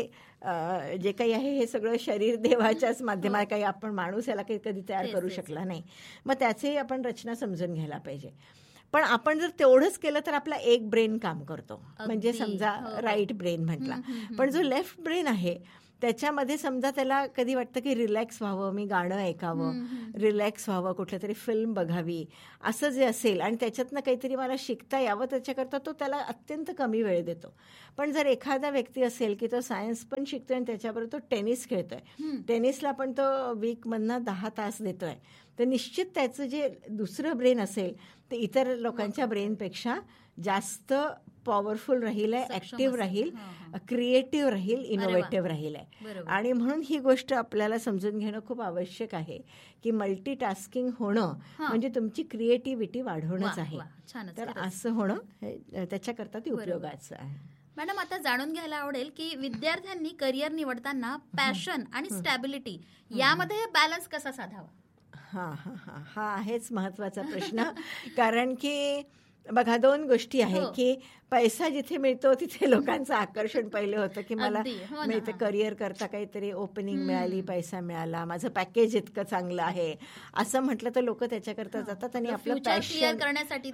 जे काही आहे हे सगळं शरीर देवाच्याच माध्यमात, काही आपण माणूस याला काही कधी तयार करू शकला नाही. मग त्याचेही आपण रचना समजून घ्यायला पाहिजे. पण आपण जर तेवढंच केलं तर आपला एक ब्रेन काम करतो, म्हणजे समजा राईट ब्रेन म्हटला. पण जो लेफ्ट ब्रेन आहे त्याच्यामध्ये समजा त्याला कधी वाटतं की रिलॅक्स व्हावं, मी गाणं ऐकावं, रिलॅक्स व्हावं, कुठल्या तरी फिल्म बघावी, असं जे असेल आणि त्याच्यातनं काहीतरी मला शिकता यावं त्याच्याकरता तो त्याला अत्यंत कमी वेळ देतो. पण जर एखादा व्यक्ती असेल की तो सायन्स पण शिकतोय आणि त्याच्याबरोबर तो टेनिस खेळतोय, टेनिसला पण तो वीकमधनं दहा तास देतोय, तर निश्चित त्याचं जे दुसरं ब्रेन असेल ते इतर लोकांच्या ब्रेनपेक्षा जास्त पॉवरफुल राहील आहे, ऍक्टिव्ह राहील, क्रिएटिव्ह राहील, इनोव्हेटिव्ह राहील आहे. आणि म्हणून ही गोष्ट आपल्याला समजून घेणं खूप आवश्यक आहे की मल्टीटास्किंग होणं म्हणजे तुमची क्रिएटिव्हिटी वाढवणंच आहे. तर असं होणं त्याच्याकरता ती उपयोगाचं आहे. मॅडम, आता जाणून घ्यायला आवडेल की विद्यार्थ्यांनी करिअर निवडताना पॅशन आणि स्टॅबिलिटी यामध्ये बॅलन्स कसा साधावा? हा हा हा हा आहेच महत्वाचा प्रश्न. कारण की बघा दोन गोष्टी आहे की पैसा जिथे मिळतो तिथे लोकांचं आकर्षण पहिलं होतं की मला मिळतं, करिअर करता काहीतरी ओपनिंग मिळाली, पैसा मिळाला, माझं पॅकेज इतकं चांगलं आहे असं म्हटलं तर लोक त्याच्याकरता जातात आणि आपलं पॅशन करण्यासाठी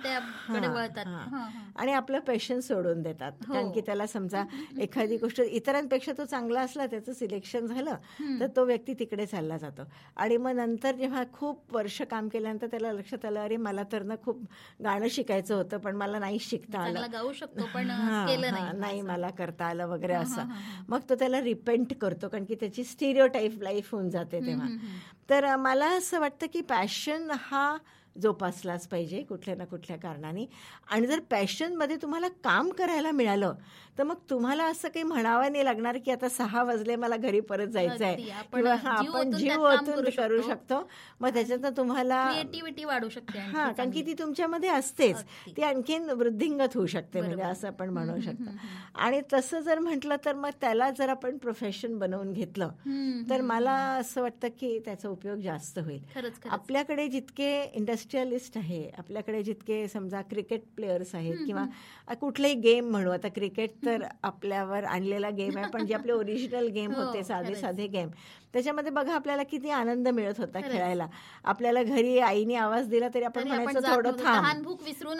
आणि आपलं पॅशन सोडून देतात. कारण की त्याला समजा एखादी गोष्ट इतरांपेक्षा तो चांगला असला, त्याचं सिलेक्शन झालं तर तो व्यक्ती तिकडे चालला जातो. आणि मग नंतर जेव्हा खूप वर्ष काम केल्यानंतर त्याला लक्षात आलं, अरे मला तर ना खूप गाणं शिकायचं होतं पण मला नाही शिकता आलं, पण नाही मला करता आलं वगैरे असं. मग तो त्याला रिपेंट करतो कारण की त्याची स्टिरियोटाईप लाईफ होऊन जाते तेव्हा. तर मला असं वाटतं की पॅशन हा जोपासलाच पाहिजे कुठल्या ना कुठल्या कारणाने. आणि जर पॅशनमध्ये तुम्हाला काम करायला मिळालं तर मग तुम्हाला असं काही म्हणावं नाही लागणार की आता सहा वाजले मला घरी परत जायचं आहे, किंवा हा आपण जीव ओतून करू शकतो. मग त्याच्यातनं तुम्हाला क्रिएटिव्हिटी वाढू शकते. हा, कारण की ती तुमच्यामध्ये असतेच, ती आणखीन वृद्धिंगत होऊ शकते, म्हणजे असं आपण म्हणू शकतो. आणि तसं जर म्हटलं तर मग त्याला जर आपण प्रोफेशन बनवून घेतलं तर मला असं वाटतं की त्याचा उपयोग जास्त होईल. आपल्याकडे जितके इंडस्ट्रियलिस्ट आहे, आपल्याकडे जितके समजा क्रिकेट प्लेयर्स आहेत किंवा कुठलेही गेम म्हणू, आता क्रिकेट तर आपल्यावर आणलेला गेम आहे, पण जे आपले ओरिजिनल गेम होते, साधे साधे गेम, त्याच्यामध्ये बघा आपल्याला किती आनंद मिळत होता खेळायला. आपल्याला घरी आईने आवाज दिला तरी आपण म्हणायचं थोडं थांब, भूक विसरून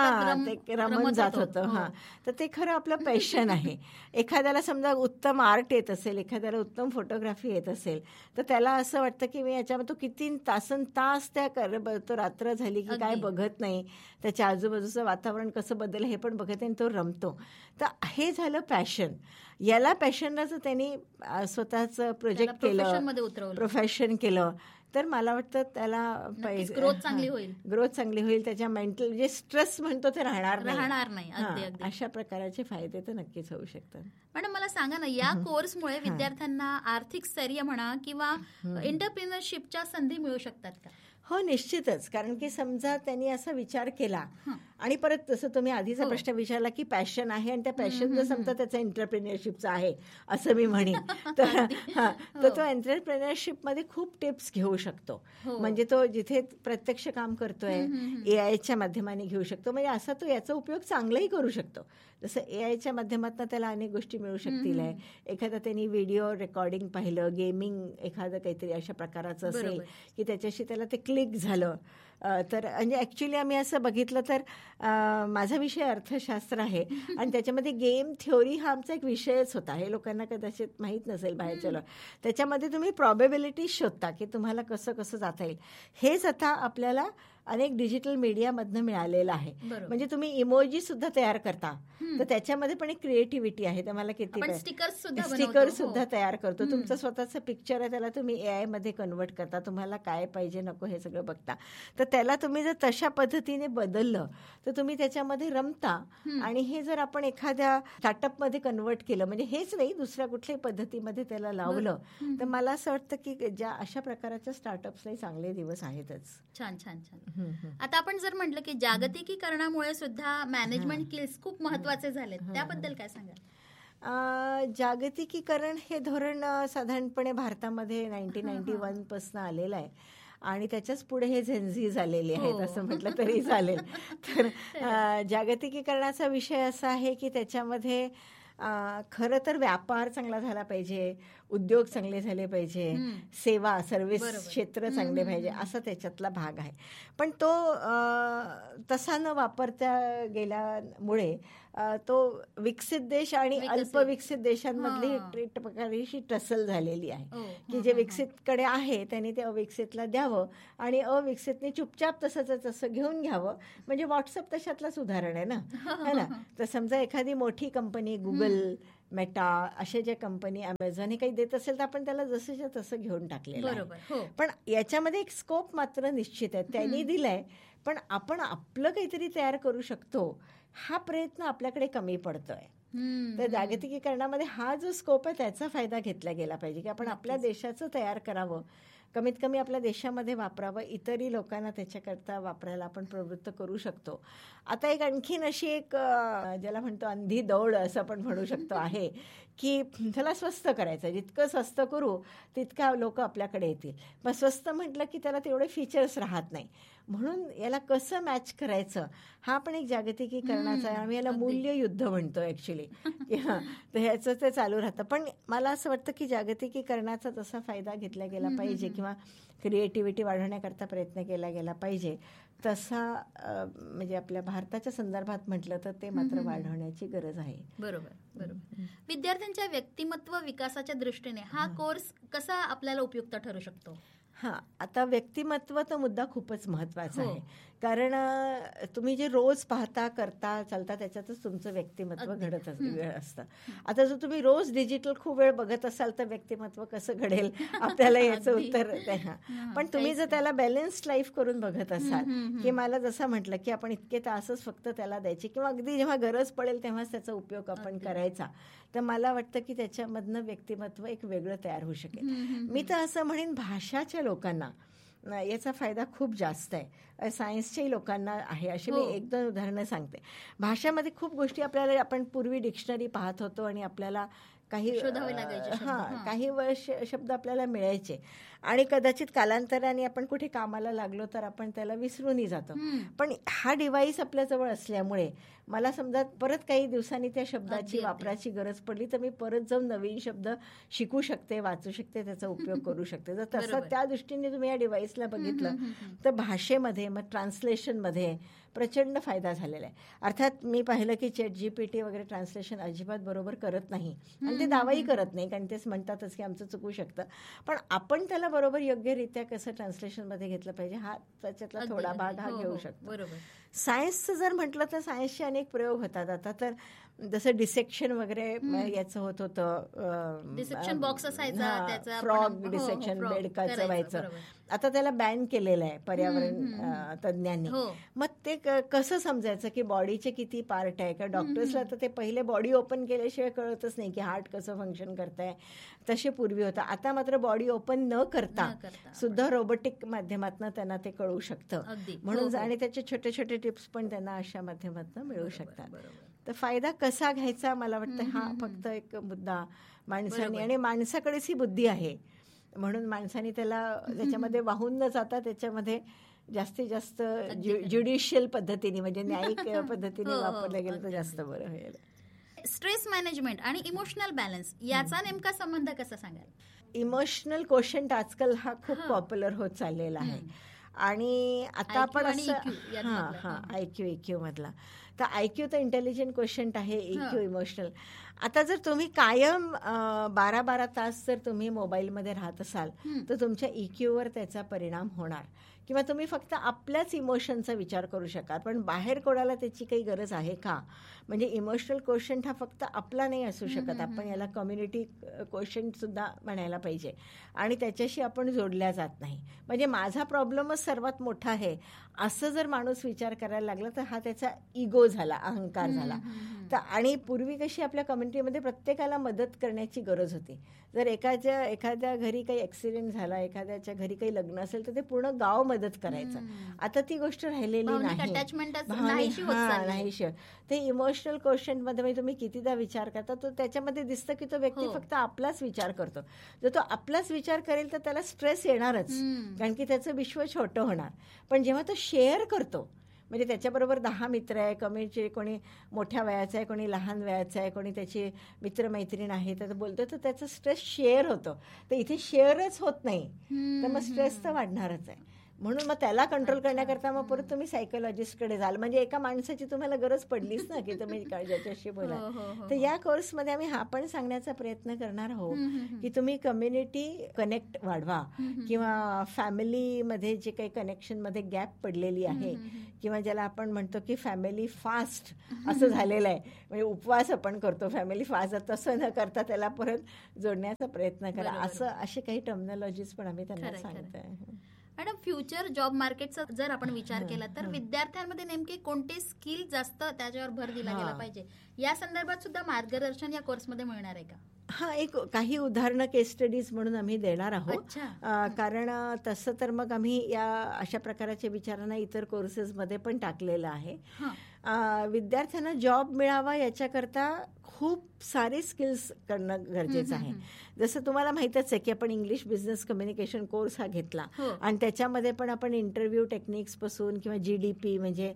ते रमून जात होतं. हा, तर ते खरं आपलं पॅशन आहे. एखाद्याला समजा उत्तम आर्ट येत असेल, एखाद्याला उत्तम फोटोग्राफी येत असेल, तर त्याला असं वाटतं की मी याच्यामध्ये तो किती तासन तास त्या तो रात्र झाली की काय बघत नाही, त्याच्या आजूबाजूचं वातावरण कसं बदल हे पण बघत नाही, तो रमतो. तर हे झालं पॅशन. याला पॅशनला जर त्यांनी स्वतःचं प्रोजेक्ट केलं, प्रोफेशन केलं, तर मला वाटतं त्याला ग्रोथ चांगली होईल, ग्रोथ चांगली होईल. त्याच्या मेंटल जे स्ट्रेस म्हणतो ते राहणार राहणार नाही. अशा प्रकारचे फायदे तर नक्कीच होऊ शकतात. मॅडम, मला सांगा ना, या कोर्समुळे विद्यार्थ्यांना आर्थिक स्थैर्य म्हणा किंवा एंटरप्रिनरशिपच्या संधी मिळू शकतात का? हो, निश्चितच. कारण की समजा त्यांनी असा विचार केला आणि परत जसं तुम्ही आधीचा प्रश्न विचारला की पॅशन आहे आणि त्या पॅशनचं समजा त्याचा एंटरप्रेन्युअरशिपचा आहे असं मी म्हणेन, तर तर तो एंटरप्रेन्युअरशिपमध्ये खूप टिप्स घेऊ शकतो. म्हणजे तो जिथे प्रत्यक्ष काम करतोय ए आयच्या माध्यमाने घेऊ शकतो. म्हणजे असा तो याचा उपयोग चांगलाही करू शकतो. जसं ए आयच्या माध्यमातून त्याला अनेक गोष्टी मिळू शकतील. एखादा त्यांनी व्हिडिओ रेकॉर्डिंग पाहिलं, गेमिंग एखादं काहीतरी अशा प्रकाराचं असेल की त्याच्याशी त्याला ते क्लिक झालं, तर म्हणजे ॲक्च्युली आम्ही असं बघितलं तर माझा विषय अर्थशास्त्र आहे आणि त्याच्यामध्ये गेम थ्योरी हा आमचा एक विषयच होता. हे लोकांना कदाचित माहीत नसेल बाहेरच्या लोक. त्याच्यामध्ये तुम्ही प्रॉबेबिलिटी शोधता की तुम्हाला कसं कसं जाता येईल. हेच आता आपल्याला अनेक डिजिटल मीडियामधनं मिळालेलं आहे. म्हणजे तुम्ही इमोजी सुद्धा तयार करता, तर त्याच्यामध्ये पण एक क्रिएटिव्हिटी आहे. तुम्हाला किती स्टिकर सुद्धा तयार करतो. तुमचं स्वतःचं पिक्चर आहे, त्याला तुम्ही ए आय मध्ये कन्वर्ट करता, तुम्हाला काय पाहिजे नको हे सगळं बघता. तर त्याला तुम्ही जर तशा पद्धतीने बदललं तर तुम्ही त्याच्यामध्ये रमता. आणि हे जर आपण एखाद्या स्टार्टअपमध्ये कन्वर्ट केलं, म्हणजे हेच नाही दुसऱ्या कुठल्याही पद्धतीमध्ये त्याला लावलं, तर मला असं वाटतं की ज्या अशा प्रकारच्या स्टार्टअप्सलाही चांगले दिवस आहेतच. छान छान छान. आता आपण जर म्हटलं की जागतिकीकरणामुळे सुद्धा मॅनेजमेंट स्किल्स खूप महत्वाचे झालेत, त्याबद्दल काय सांगाल? जागतिकीकरण हे धोरण साधारणपणे भारतामध्ये नाईन्टीन नाईन्टी वन पासून आलेलं आहे आणि त्याच्याच पुढे हे झेन्झी झालेले आहेत असं म्हटलं तरी चालेल. तर जागतिकीकरणाचा विषय असा आहे की त्याच्यामध्ये खरं तर व्यापार चांगला झाला पाहिजे, उद्योग चांगले झाले पाहिजे, सेवा सर्व्हिस क्षेत्र चांगले पाहिजे, असा त्याच्यातला भाग आहे. पण तो तसा न वापरता गेल्यामुळे तो विकसित देश आणि अल्पविकसित देशांमधली एक प्रकारची टसल झालेली आहे की जे विकसितकडे आहे त्यांनी ते अविकसितला द्यावं आणि अविकसितने चुपचाप तसंच तसं घेऊन घ्यावं. म्हणजे व्हॉट्सअप तशातलंच उदाहरण आहे ना, है ना. तर समजा एखादी मोठी कंपनी गुगल, मेटा, अशा ज्या कंपनी, अमेझॉन हे काही देत असेल तर आपण त्याला जसंच्या तसं घेऊन टाकलेलं आहे. पण याच्यामध्ये एक स्कोप मात्र निश्चित आहे, त्यांनी दिलाय, पण आपण आपलं काहीतरी तयार करू शकतो हा प्रयत्न आपल्याकडे कमी पडतोय. तर जागतिकीकरणामध्ये हा जो स्कोप आहे त्याचा फायदा घेतला गेला पाहिजे की आपण आपल्या देशाचं तयार करावं, कमीत कमी आपल्या देशामध्ये वापरावं, इतरही लोकांना त्याच्याकरता वापरायला आपण प्रवृत्त करू शकतो. आता एक आणखीन अशी एक ज्याला म्हणतो अंधी दौड असं आपण म्हणू शकतो आहे की त्याला स्वस्त करायचं, जितकं स्वस्त करू तितका लोक आपल्याकडे येतील. पण स्वस्त म्हटलं की त्याला तेवढे फीचर्स राहत नाही, म्हणून याला कसं मॅच करायचं हा पण एक जागतिकीकरणाचा आहे. आम्ही याला मूल्ययुद्ध म्हणतो ॲक्च्युली. तर ह्याचं ते चालू राहतं. पण मला असं वाटतं की जागतिकीकरणाचा तसा फायदा घेतला गेला पाहिजे किंवा क्रिएटिव्हिटी वाढवण्याकरता प्रयत्न केला गेला पाहिजे, तसा म्हणजे आपल्या भारताच्या संदर्भात म्हटलं तर ते मात्र वाढवण्याची गरज आहे. बरोबर बरोबर. विद्यार्थ्यांच्या व्यक्तिमत्व विकासाच्या दृष्टीने हा कोर्स कसा आपल्याला उपयुक्त ठरू शकतो? हां, आता व्यक्तिमत्वाचा मुद्दा खूपच महत्त्वाचा आहे, कारण तुम्ही जे रोज पाहता करता चालता त्याच्यातच तुमचं व्यक्तिमत्व घडत असतं. आता जर तुम्ही रोज डिजिटल खूप वेळ बघत असाल तर व्यक्तिमत्व कसं घडेल आपल्याला याचं उत्तर द्या. पण तुम्ही जर त्याला बॅलन्स्ड लाईफ करून बघत असाल की मला जसं म्हटलं की आपण इतके तासच फक्त त्याला द्यायचे किंवा अगदी जेव्हा गरज पडेल तेव्हाच त्याचा उपयोग आपण करायचा, तर मला वाटतं की त्याच्यामधनं व्यक्तिमत्व एक वेगळं तयार होऊ शकेल. मी तर असं म्हणेन भाषाच्या लोकांना याचा फायदा खूप जास्त आहे, सायन्सच्याही लोकांना आहे. अशी मी एक दोन उदाहरणं सांगते. भाषेमध्ये खूप गोष्टी आपल्याला, आपण पूर्वी डिक्शनरी पाहत होतो आणि आपल्याला काही हां काही वर्ष शब्द आपल्याला मिळायचे आणि कदाचित कालांतराने आपण कुठे कामाला लागलो तर आपण त्याला विसरूनही जातो. पण हा डिव्हाइस आपल्याजवळ असल्यामुळे मला समजा परत काही दिवसांनी त्या शब्दाची वापराची गरज पडली तर मी परत जाऊन नवीन शब्द शिकू शकते, वाचू शकते, त्याचा उपयोग करू शकते. जर तसं त्या दृष्टीने तुम्ही या डिव्हाइसला बघितलं तर भाषेमध्ये मग ट्रान्सलेशनमध्ये प्रचंड फायदा झालेला आहे. अर्थात मी पाहिलं की चॅट जीपीटी वगैरे ट्रान्सलेशन अजिबात बरोबर करत नाही आणि ते दावाही करत नाही, कारण तेच म्हणतातच की आमचं चुकू शकतं. पण आपण त्याला बरोबर योग्यरित्या कसं ट्रान्सलेशनमध्ये घेतलं पाहिजे हा त्याच्यातला थोडा भाग हा घेऊ शकतो. सायन्सचं जर म्हटलं तर सायन्सचे अनेक प्रयोग होतात. आता तर जसं डिसेक्शन वगैरे याचं होत होतं, डिसेक्शन बॉक्स असायचा, फ्रॉग डिसेक्शन बेडकाचं व्हायचं, आता त्याला बॅन केलेलं आहे पर्यावरण तज्ज्ञांनी. मग ते कसं समजायचं की बॉडीचे किती पार्ट आहे का? डॉक्टर्सला तर ते पहिले बॉडी ओपन केल्याशिवाय कळतच नाही की हार्ट कसं फंक्शन करतंय, तसे पूर्वी होतं. आता मात्र बॉडी ओपन न करता सुद्धा रोबोटिक माध्यमातून त्यांना ते कळू शकतं. म्हणून आणि त्याचे छोटे छोटे टिप्स पण त्यांना अशा माध्यमातून मिळू शकतात. तर फायदा कसा घ्यायचा मला वाटतं हा फक्त एक मुद्दा माणसाने, आणि माणसाकडेच ही बुद्धी आहे म्हणून माणसाने त्याला त्याच्यामध्ये वाहून न जाता त्याच्यामध्ये जास्तीत जास्त ज्युडिशियल पद्धतीने म्हणजे न्यायिक पद्धतीने वापरलं गेलं तर जास्त बरं होईल. स्ट्रेस मॅनेजमेंट आणि इमोशनल बॅलन्स याचा नेमका संबंध कसा सांगाल? इमोशनल क्वोशंट आजकाल हा खूप पॉप्युलर होत चाललेला आहे आणि आता आपण असं हां हां आय क्यू इक्यू मधला तर आय क्यू तर इंटेलिजंट क्वोशंट आहे, इक्यू इमोशनल. आता जर तुम्ही कायम बारा बारा तास जर तुम्ही मोबाईलमध्ये राहत असाल तर तुमच्या इक्यूवर त्याचा परिणाम होणार. किंवा तुम्ही फक्त आपल्याच इमोशनचा विचार करू शकाल, पण बाहेर कोणाला त्याची काही गरज आहे का? म्हणजे इमोशनल कोशंट हा फक्त आपला नाही असू शकत, आपण याला कम्युनिटी कोशंट सुद्धा म्हणायला पाहिजे आणि त्याच्याशी आपण जोडल्या जात नाही. म्हणजे माझा प्रॉब्लेमच सर्वात मोठा आहे असं जर माणूस विचार करायला लागला तर हा त्याचा इगो झाला, अहंकार झाला. तर आणि पूर्वी कशी आपल्या कम्युनिटीमध्ये प्रत्येकाला मदत करण्याची गरज होती. जर एखाद्या एखाद्या घरी काही ॲक्सिडेंट झाला, एखाद्याच्या घरी काही लग्न असेल तर ते पूर्ण गाव मदत करायचं. आता ती गोष्ट राहिलेली नाही, नाहीशी. ते इमोशनल कोशंटमध्ये म्हणजे तुम्ही कितीदा विचार करता तो त्याच्यामध्ये दिसतं की तो व्यक्ती फक्त आपलाच विचार करतो. जर तो आपलाच विचार करेल तर त्याला स्ट्रेस येणारच, कारण की त्याचं विश्व छोटं होणार. पण जेव्हा तो शेअर करतो, म्हणजे त्याच्याबरोबर दहा मित्र आहे, कमीचे कोणी मोठ्या वयाचा आहे, कोणी लहान वयाचा आहे, कोणी त्याची मित्रमैत्रीण आहे, तर बोलतो तर त्याचं स्ट्रेस शेअर होतं. तर इथे शेअरच होत नाही तर मग स्ट्रेस तर वाढणारच आहे. म्हणून मग त्याला कंट्रोल करण्याकरता मग परत तुम्ही सायकोलॉजिस्टकडे जाल. म्हणजे एका माणसाची तुम्हाला गरज पडलीच ना की तुम्ही ज्याच्याशी बोला. तर या कोर्समध्ये आम्ही हा पण सांगण्याचा प्रयत्न करणार आहोत की तुम्ही कम्युनिटी कनेक्ट वाढवा किंवा फॅमिलीमध्ये जे काही कनेक्शनमध्ये गॅप पडलेली आहे किंवा ज्याला आपण म्हणतो की फॅमिली फास्ट असं झालेलं आहे, म्हणजे उपवास आपण करतो फॅमिली फास्ट, तसं न करता त्याला परत जोडण्याचा प्रयत्न करा. असं असे काही टर्मिनॉलॉजीज पण आम्ही त्यांना सांगतोय. मॅडम, फ्युचर जॉब मार्केटचा जर आपण विचार केला तर विद्यार्थ्यांमध्ये नेमके कोणते स्किल जास्त त्याच्यावर भर दिला गेला पाहिजे या संदर्भात सुद्धा मार्गदर्शन या कोर्समध्ये मिळणार आहे का? हा, एक काही उदाहरणं केस स्टडीज म्हणून आम्ही देणार आहोत. कारण तसं तर मग आम्ही या अशा प्रकारच्या विचारांना इतर कोर्सेसमध्ये पण टाकलेलं आहे. विद्यार्थ्यांना जॉब मिळावा याच्याकरता खूप सारे स्किल्स करणं गरजेचं आहे. जसं तुम्हाला माहीतच आहे की आपण इंग्लिश बिझनेस कम्युनिकेशन कोर्स हा घेतला आणि त्याच्यामध्ये पण आपण इंटरव्ह्यू टेक्निक्स पासून किंवा जी डी पी म्हणजे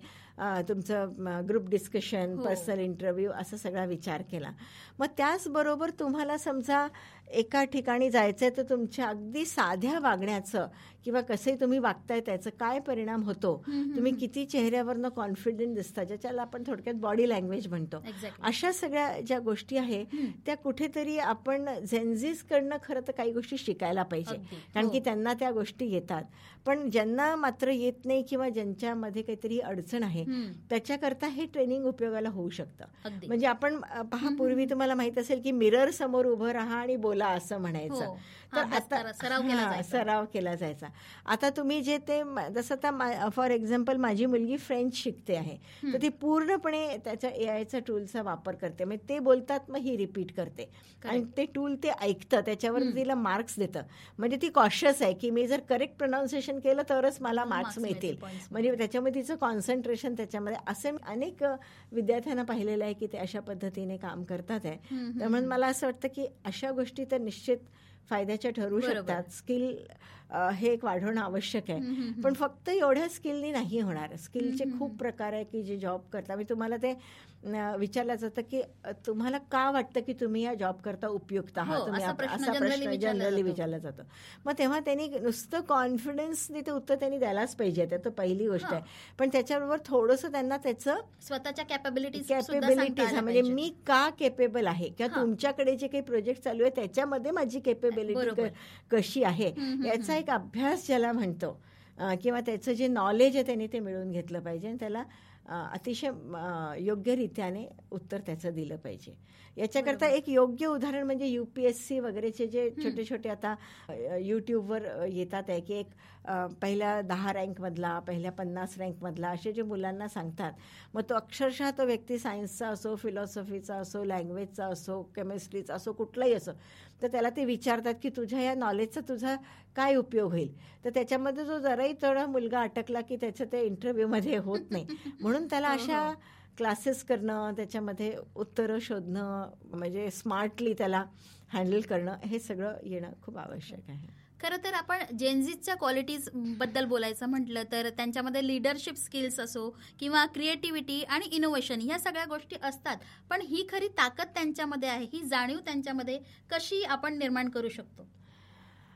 तुमचं ग्रुप डिस्कशन, पर्सनल इंटरव्ह्यू असा सगळा विचार केला. मग त्याचबरोबर तुम्हाला समजा एका ठिकाणी जायचं आहे तर तुमच्या अगदी साध्या वागण्याचं किंवा कसंही तुम्ही वागताय त्याचं काय परिणाम होतो, तुम्ही किती चेहऱ्यावरनं कॉन्फिडंट दिसता, ज्याच्याला आपण थोडक्यात बॉडी लँग्वेज म्हणतो, अशा सगळ्या ज्या गोष्टी आहे त्या कुठेतरी आपण झेनझीसकडनं खरं तर काही गोष्टी शिकायला पाहिजे, कारण की त्यांना त्या गोष्टी येतात. पण ज्यांना मात्र येत नाही किंवा ज्यांच्यामध्ये काहीतरी अडचण आहे त्याच्याकरता हे ट्रेनिंग उपयोगाला होऊ शकतं. म्हणजे आपण पहा, पूर्वी तुम्हाला माहित असेल की मिरर समोर उभं राहा आणि बोला असं म्हणायचं, तर आता सराव केला जायचा. आता तुम्ही जे ते जसं आता फॉर एक्झाम्पल माझी मुलगी फ्रेंच शिकते आहे तर ती पूर्णपणे त्याच्या ए आयचा टूलचा वापर करते. म्हणजे ते बोलतात मग ही रिपीट करते आणि ते टूल ते ऐकतं, त्याच्यावर तिला मार्क्स देतं. म्हणजे ती कॉशियस आहे की मी जर करेक्ट प्रोनाऊन्सिएशन केलं तरच मला मार्क्स मिळतील. म्हणजे त्याच्यामध्ये तिचं कॉन्सन्ट्रेशन त्याच्यामध्ये. असे अनेक विद्यार्थ्यांना पाहिलेलं आहे की ते अशा पद्धतीने काम करतात आहे. त्यामुळे मला असं वाटतं की अशा गोष्टी तर निश्चित फायद्याच्या ठरू शकतात. स्किल हे एक वाढवणं आवश्यक आहे, पण फक्त एवढ्या स्किलनी नाही होणार. स्किलचे खूप प्रकार आहे की जे जॉब करता. मी तुम्हाला ते विचारलं जातं की तुम्हाला का वाटतं की तुम्ही या जॉब करता उपयुक्त आहात, तुम्ही असा प्रश्न जनरली विचारला जातो. मग तेव्हा त्यांनी नुसतं कॉन्फिडन्सने ते उत्तर त्यांनी द्यायलाच पाहिजे, त्या तर पहिली गोष्ट आहे. पण त्याच्याबरोबर थोडंसं त्यांना त्याचं स्वतःच्या कॅपेबिलिटीज कॅपेबिलिटीज म्हणजे मी का केपेबल आहे किंवा तुमच्याकडे जे काही प्रोजेक्ट चालू आहे त्याच्यामध्ये माझी केपेबिलिटी कशी आहे याचा एक अभ्यास ज्याला म्हणतो किंवा त्याचं जे नॉलेज आहे त्यांनी ते मिळवून घेतलं पाहिजे आणि त्याला अतिशय योग्यरित्याने उत्तर त्याचं दिलं पाहिजे. याच्याकरता एक योग्य उदाहरण म्हणजे यूपीएससी वगैरेचे जे छोटे छोटे आता यूट्यूबवर येतात आहे की एक पहिल्या दहा रँकमधला, पहिल्या पन्नास रँकमधला असे जे मुलांना सांगतात. मग तो अक्षरशः तो व्यक्ती सायन्सचा असो, फिलॉसॉफीचा असो, लँग्वेजचा असो, केमिस्ट्रीचा असो, कुठलाही असो, तर त्याला ते विचारतात की तुझ्या या नॉलेजचा तुझा काय उपयोग होईल. तर त्याच्यामध्ये जो जराही थोडा मुलगा अटकला की त्याचं ते इंटरव्ह्यूमध्ये होत नाही. म्हणून त्याला अशा क्लासेस करणं, त्याच्यामध्ये उत्तरं शोधणं, म्हणजे स्मार्टली त्याला हँडल करणं हे सगळं येणं खूप आवश्यक आहे. खरं तर आपण जेनझीच्या क्वालिटीज बद्दल बोलायचं म्हटलं तर त्यांच्यामध्ये लिडरशिप स्किल्स असो किंवा क्रिएटिव्हिटी आणि इनोव्हेशन ह्या सगळ्या गोष्टी असतात. पण ही खरी ताकद त्यांच्यामध्ये आहे, ही जाणीव त्यांच्यामध्ये कशी आपण निर्माण करू शकतो?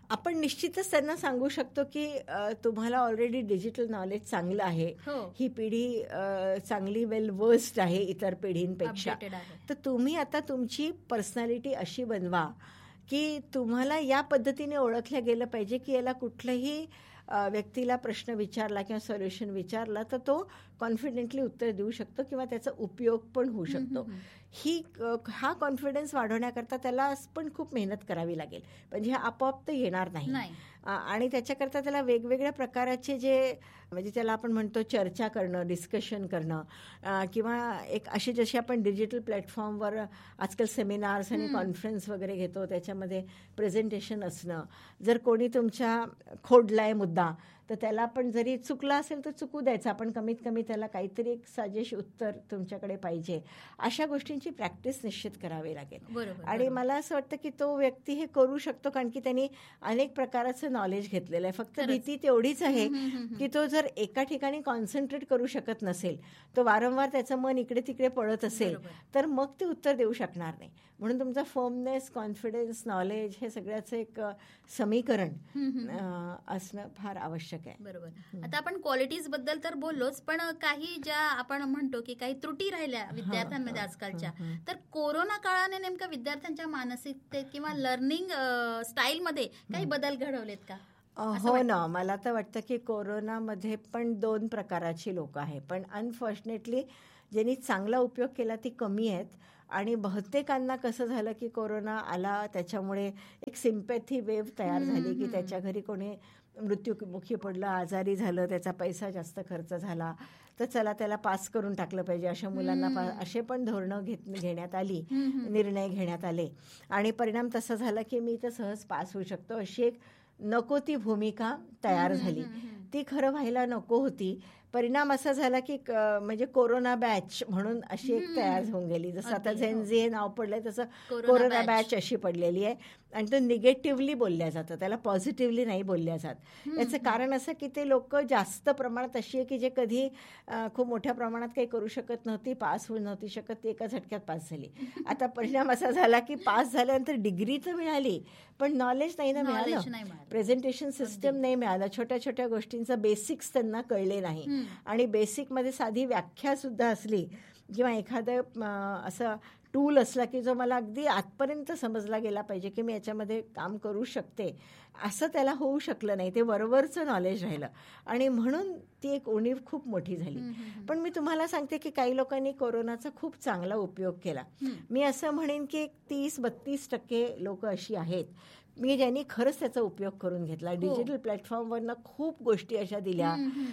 आपण निश्चितच त्यांना सांगू शकतो की तुम्हाला ऑलरेडी डिजिटल नॉलेज चांगलं आहे, ही पिढी चांगली वेल वर्स्ड आहे इतर पिढींपेक्षा, तर तुम्ही आता तुमची पर्सनॅलिटी अशी बनवा की तुम्हाला या पद्धतीने ओळखलं गेलं पाहिजे की याला कुठलंही व्यक्तीला प्रश्न विचारला किंवा सोल्युशन विचारला तर तो कॉन्फिडेंटली उत्तर देऊ शकतो किंवा त्याचा उपयोग पण होऊ शकतो. ही हा कॉन्फिडन्स वाढवण्याकरता त्याला पण खूप मेहनत करावी लागेल, म्हणजे हे आपोआप तर येणार नाही. आणि त्याच्याकरता त्याला वेगवेगळ्या प्रकाराचे जे म्हणजे त्याला आपण म्हणतो चर्चा करणं, डिस्कशन करणं किंवा एक असे जसे आपण डिजिटल प्लॅटफॉर्मवर आजकाल सेमिनार्स आणि कॉन्फरन्स वगैरे घेतो त्याच्यामध्ये प्रेझेंटेशन असणं. जर कोणी तुमच्या खोडलाय मुद्दा तर त्याला आपण जरी चुकला असेल तर चुकू द्यायचं, आपण कमीत कमी त्याला काहीतरी एक साजेश उत्तर तुमच्याकडे पाहिजे. अशा गोष्टींची प्रॅक्टिस निश्चित करावी लागेल. आणि मला असं वाटतं की तो व्यक्ती हे करू शकतो कारण की त्यांनी अनेक प्रकाराचं नॉलेज घेतलेलं आहे. फक्त भीती तेवढीच आहे की तो जर एका ठिकाणी कॉन्सन्ट्रेट करू शकत नसेल, तो वारंवार त्याचं मन इकडे तिकडे पळत असेल तर मग ते उत्तर देऊ शकणार नाही. म्हणून तुमचा फर्मनेस, कॉन्फिडन्स, नॉलेज हे सगळ्याचं एक समीकरण असणं फार आवश्यक आहे. बरोबर. आता आपण क्वालिटीज बद्दल तर बोललोच, पण काही ज्या आपण म्हणतो की काही त्रुटी राहिल्या विद्यार्थ्यांमध्ये आजकालच्या, तर कोरोना काळाने नेमकं विद्यार्थ्यांच्या मानसिकतेत किंवा लर्निंग स्टाईलमध्ये काही बदल घडवलेत का? हो ना, मला तर वाटतं की कोरोनामध्ये पण दोन प्रकाराची लोक आहेत, पण अनफॉर्च्युनेटली ज्यांनी चांगला उपयोग केला ती कमी आहेत. आणि बहुतेकांना कसं झालं की कोरोना आला त्याच्यामुळे एक सिम्पॅथी वेव्ह तयार झाली की त्याच्या घरी कोणी मृत्युमुखी पडलं, आजारी झालं, त्याचा पैसा जास्त खर्च झाला, तर चला त्याला पास करून टाकलं पाहिजे अशा मुलांना पा असे पण धोरणं घेत घेण्यात आली, निर्णय घेण्यात आले. आणि परिणाम तसा झाला की मी तर सहज पास होऊ शकतो अशी एक नको ती भूमिका तयार झाली. ती खरं व्हायला नको होती. परिणाम असा झाला की म्हणजे कोरोना बॅच म्हणून अशी एक तयार होऊन गेली. जसं आता झेन झी हे नाव पडलंय तसं कोरोना बॅच अशी पडलेली आहे. आणि तो निगेटिव्हली बोलल्या जातं, त्याला पॉझिटिव्हली नाही बोलल्या जात. याचं कारण असं की ते लोक जास्त प्रमाणात अशी आहे की जे कधी खूप मोठ्या प्रमाणात काही करू शकत नव्हती, पास होऊ नव्हती शकत, ती एका झटक्यात पास झाली. आता परिणाम असा झाला की पास झाल्यानंतर डिग्री तर मिळाली पण नॉलेज नाही ना मिळालं, प्रेझेंटेशन सिस्टम नाही मिळालं, छोट्या छोट्या गोष्टींचं बेसिक्स त्यांना कळले नाही. आणि बेसिकमध्ये साधी व्याख्या सुद्धा असली किंवा एखादं असं टूल असला की जो मला अगदी आतपर्यंत समजला गेला पाहिजे की मी याच्यामध्ये काम करू शकते, असं त्याला होऊ शकलं नाही. ते वरवरचं नॉलेज राहिलं आणि म्हणून ती एक उणीव खूप मोठी झाली. पण मी तुम्हाला सांगते की काही लोकांनी कोरोनाचा खूप चांगला उपयोग केला. मी असं म्हणेन की एक तीस बत्तीस टक्के लोक अशी आहेत मी ज्यांनी खरंच त्याचा उपयोग करून घेतला. डिजिटल प्लॅटफॉर्मवरनं खूप गोष्टी अशा दिल्या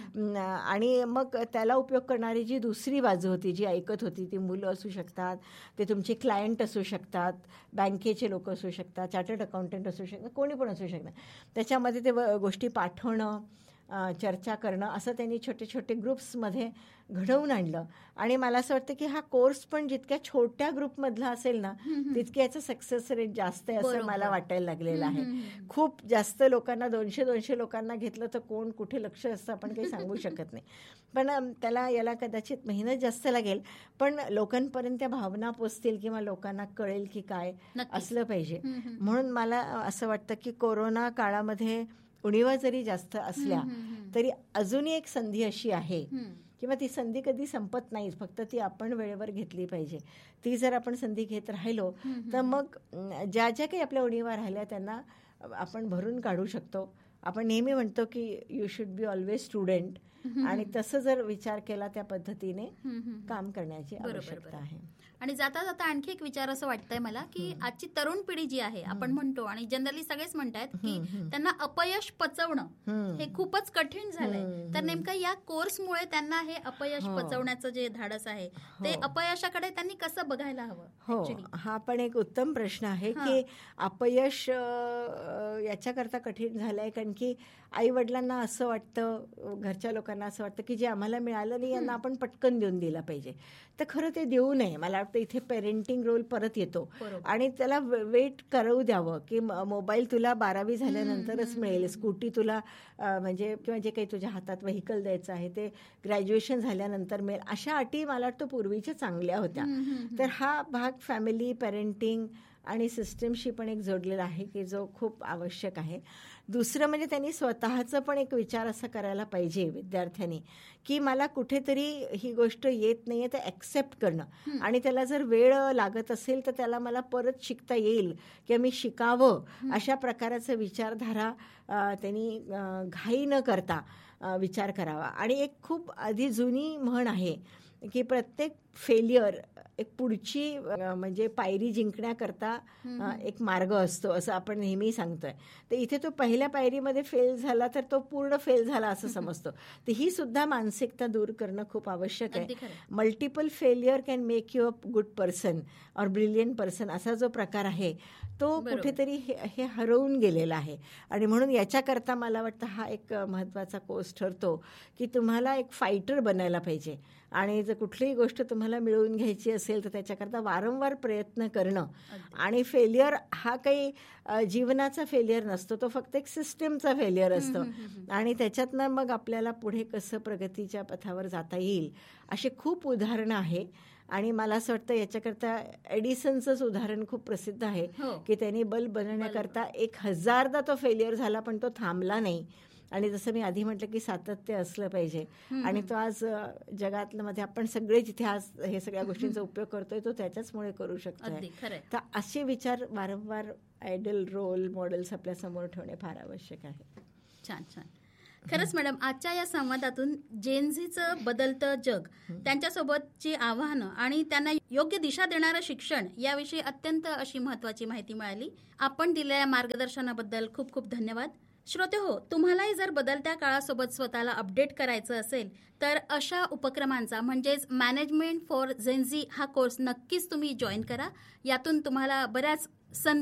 आणि मग त्याला उपयोग करणारी जी दुसरी बाजू होती, जी ऐकत होती, ती मुलं असू शकतात, ते तुमचे क्लायंट असू शकतात, बँकेचे लोक असू शकतात, चार्टर्ड अकाउंटंट असू शकतात, कोणी पण असू शकतात. त्याच्यामध्ये ते गोष्टी पाठवणं, चर्चा करणं असं त्यांनी छोटे छोटे ग्रुप्समध्ये घडवून आणलं. आणि मला असं वाटतं की हा कोर्स पण जितक्या छोट्या ग्रुपमधला असेल ना तितके याचं सक्सेस रेट जास्त आहे असं मला वाटायला लागलेलं आहे. खूप जास्त लोकांना, दोनशे दोनशे लोकांना घेतलं तर कोण कुठे लक्ष असतं आपण काही सांगू शकत नाही. पण त्याला याला कदाचित मेहनत जास्त लागेल, पण लोकांपर्यंत त्या भावना पोचतील किंवा लोकांना कळेल की काय असलं पाहिजे. म्हणून मला असं वाटतं की कोरोना काळामध्ये उणीवा जरी जास्त असल्या तरी अजूनही एक संधी अशी आहे किंवा ती संधी कधी संपत नाही, फक्त ती आपण वेळेवर घेतली पाहिजे. ती जर आपण संधी घेत राहिलो तर मग ज्या ज्या काही आपल्या उणीवा राहिल्या त्यांना आपण भरून काढू शकतो. आपण नेहमी म्हणतो की you should be always student, आणि तसं जर विचार केला त्या पद्धतीने काम करण्याची आवश्यकता आहे. आणि जाता जाता आणखी एक विचार असं वाटतंय मला की आजची तरुण पिढी जी आहे, आपण म्हणतो आणि जनरली सगळेच म्हणतात की त्यांना अपयश पचवणं हे खूपच कठीण झालंय. तर नेमकं या कोर्समुळे त्यांना हे अपयश पचवण्याचं जे धाडस आहे ते अपयशाकडे त्यांनी कसं बघायला हवं? हो, हा पण एक उत्तम प्रश्न आहे की अपयश याच्याकरता कठीण झालंय कारण की आई वडिलांना असं वाटतं, घरच्या लोकांना असं वाटतं की जे आम्हाला मिळालं नाही यांना आपण पटकन देऊन दिला पाहिजे. तर खरं ते देऊ नये. मला वाटतं इथे पेरेंटिंग रोल परत येतो आणि त्याला वेट करू द्यावं की मोबाईल तुला बारावी झाल्यानंतरच मिळेल, स्कूटी तुला म्हणजे किंवा जे काही तुझ्या हातात व्हेकल द्यायचं आहे ते ग्रॅज्युएशन झाल्यानंतर मिळेल, अशा अटी मला वाटतं पूर्वीच्या चांगल्या होत्या. तर हा भाग फॅमिली, पेरेंटिंग आणि सिस्टमशी पण एक जोडलेला आहे की जो खूप आवश्यक आहे. दुसरं म्हणजे त्यांनी स्वतःचं पण एक विचार असा करायला पाहिजे विद्यार्थ्यांनी की मला कुठेतरी ही गोष्ट येत नाही आहे तर ॲक्सेप्ट करणं, आणि त्याला जर वेळ लागत असेल तर त्याला मला परत शिकता येईल किंवा मी शिकावं अशा प्रकारचं विचारधारा त्यांनी घाई न करता विचार करावा. आणि एक खूप आधी जुनी म्हण आहे की प्रत्येक फेल्युअर एक पुढची म्हणजे पायरी जिंकण्याकरता एक मार्ग असतो असं आपण नेहमी सांगतोय. तर इथे तो पहिल्या पायरीमध्ये फेल झाला तर तो पूर्ण फेल झाला असं समजतो. तर ही सुद्धा मानसिकता दूर करणं खूप आवश्यक आहे. Multiple failure can make you a good person or brilliant person असा जो प्रकार आहे तो कुठेतरी हे हरवून गेलेला आहे. आणि म्हणून याच्याकरता मला वाटतं हा एक महत्त्वाचा कोर्स ठरतो की तुम्हाला एक फायटर बनायला पाहिजे, आणि जर कुठलीही गोष्ट तुम्हाला मिळवून घ्यायची असेल तर त्याच्याकरता वारंवार प्रयत्न करणं. आणि फेल्युअर हा काही जीवनाचा फेल्युअर नसतो, तो फक्त एक सिस्टमचा फेल्युअर असतो. आणि त्याच्यातनं मग आपल्याला पुढे कसं प्रगतीच्या पथावर जाता येईल असे खूप उदाहरणं आहे. आणि मला असं वाटतं याच्याकरता एडिसनचंच उदाहरण खूप प्रसिद्ध आहे की त्यांनी बल्ब बनवण्याकरता एक हजारदा तो फेल्युअर झाला पण तो थांबला नाही. आणि जसं मी आधी म्हटलं की सातत्य असलं पाहिजे, आणि तो आज जगातलं मध्ये आपण सगळे जिथे आज हे सगळ्या गोष्टींचा उपयोग करतोय तो त्याच्याचमुळे करू शकतोय. तर असे विचार वारंवार आयडल रोल मॉडेल्स आपल्या समोर ठेवणे फार आवश्यक आहे. छान छान. खरंच मॅडम, आजच्या या संवादातून जेनझीचं बदलतं जग, त्यांच्यासोबतची आव्हानं आणि त्यांना योग्य दिशा देणारं शिक्षण याविषयी अत्यंत अशी महत्वाची माहिती मिळाली. आपण दिलेल्या मार्गदर्शनाबद्दल खूप खूप धन्यवाद. श्रोते हो, तुम्हालाही जर बदलत्या काळासोबत स्वतःला अपडेट करायचं असेल तर अशा उपक्रमांचा म्हणजेच मॅनेजमेंट फॉर जेनझी हा कोर्स नक्कीच तुम्ही जॉईन करा. यातून तुम्हाला बऱ्याच संधी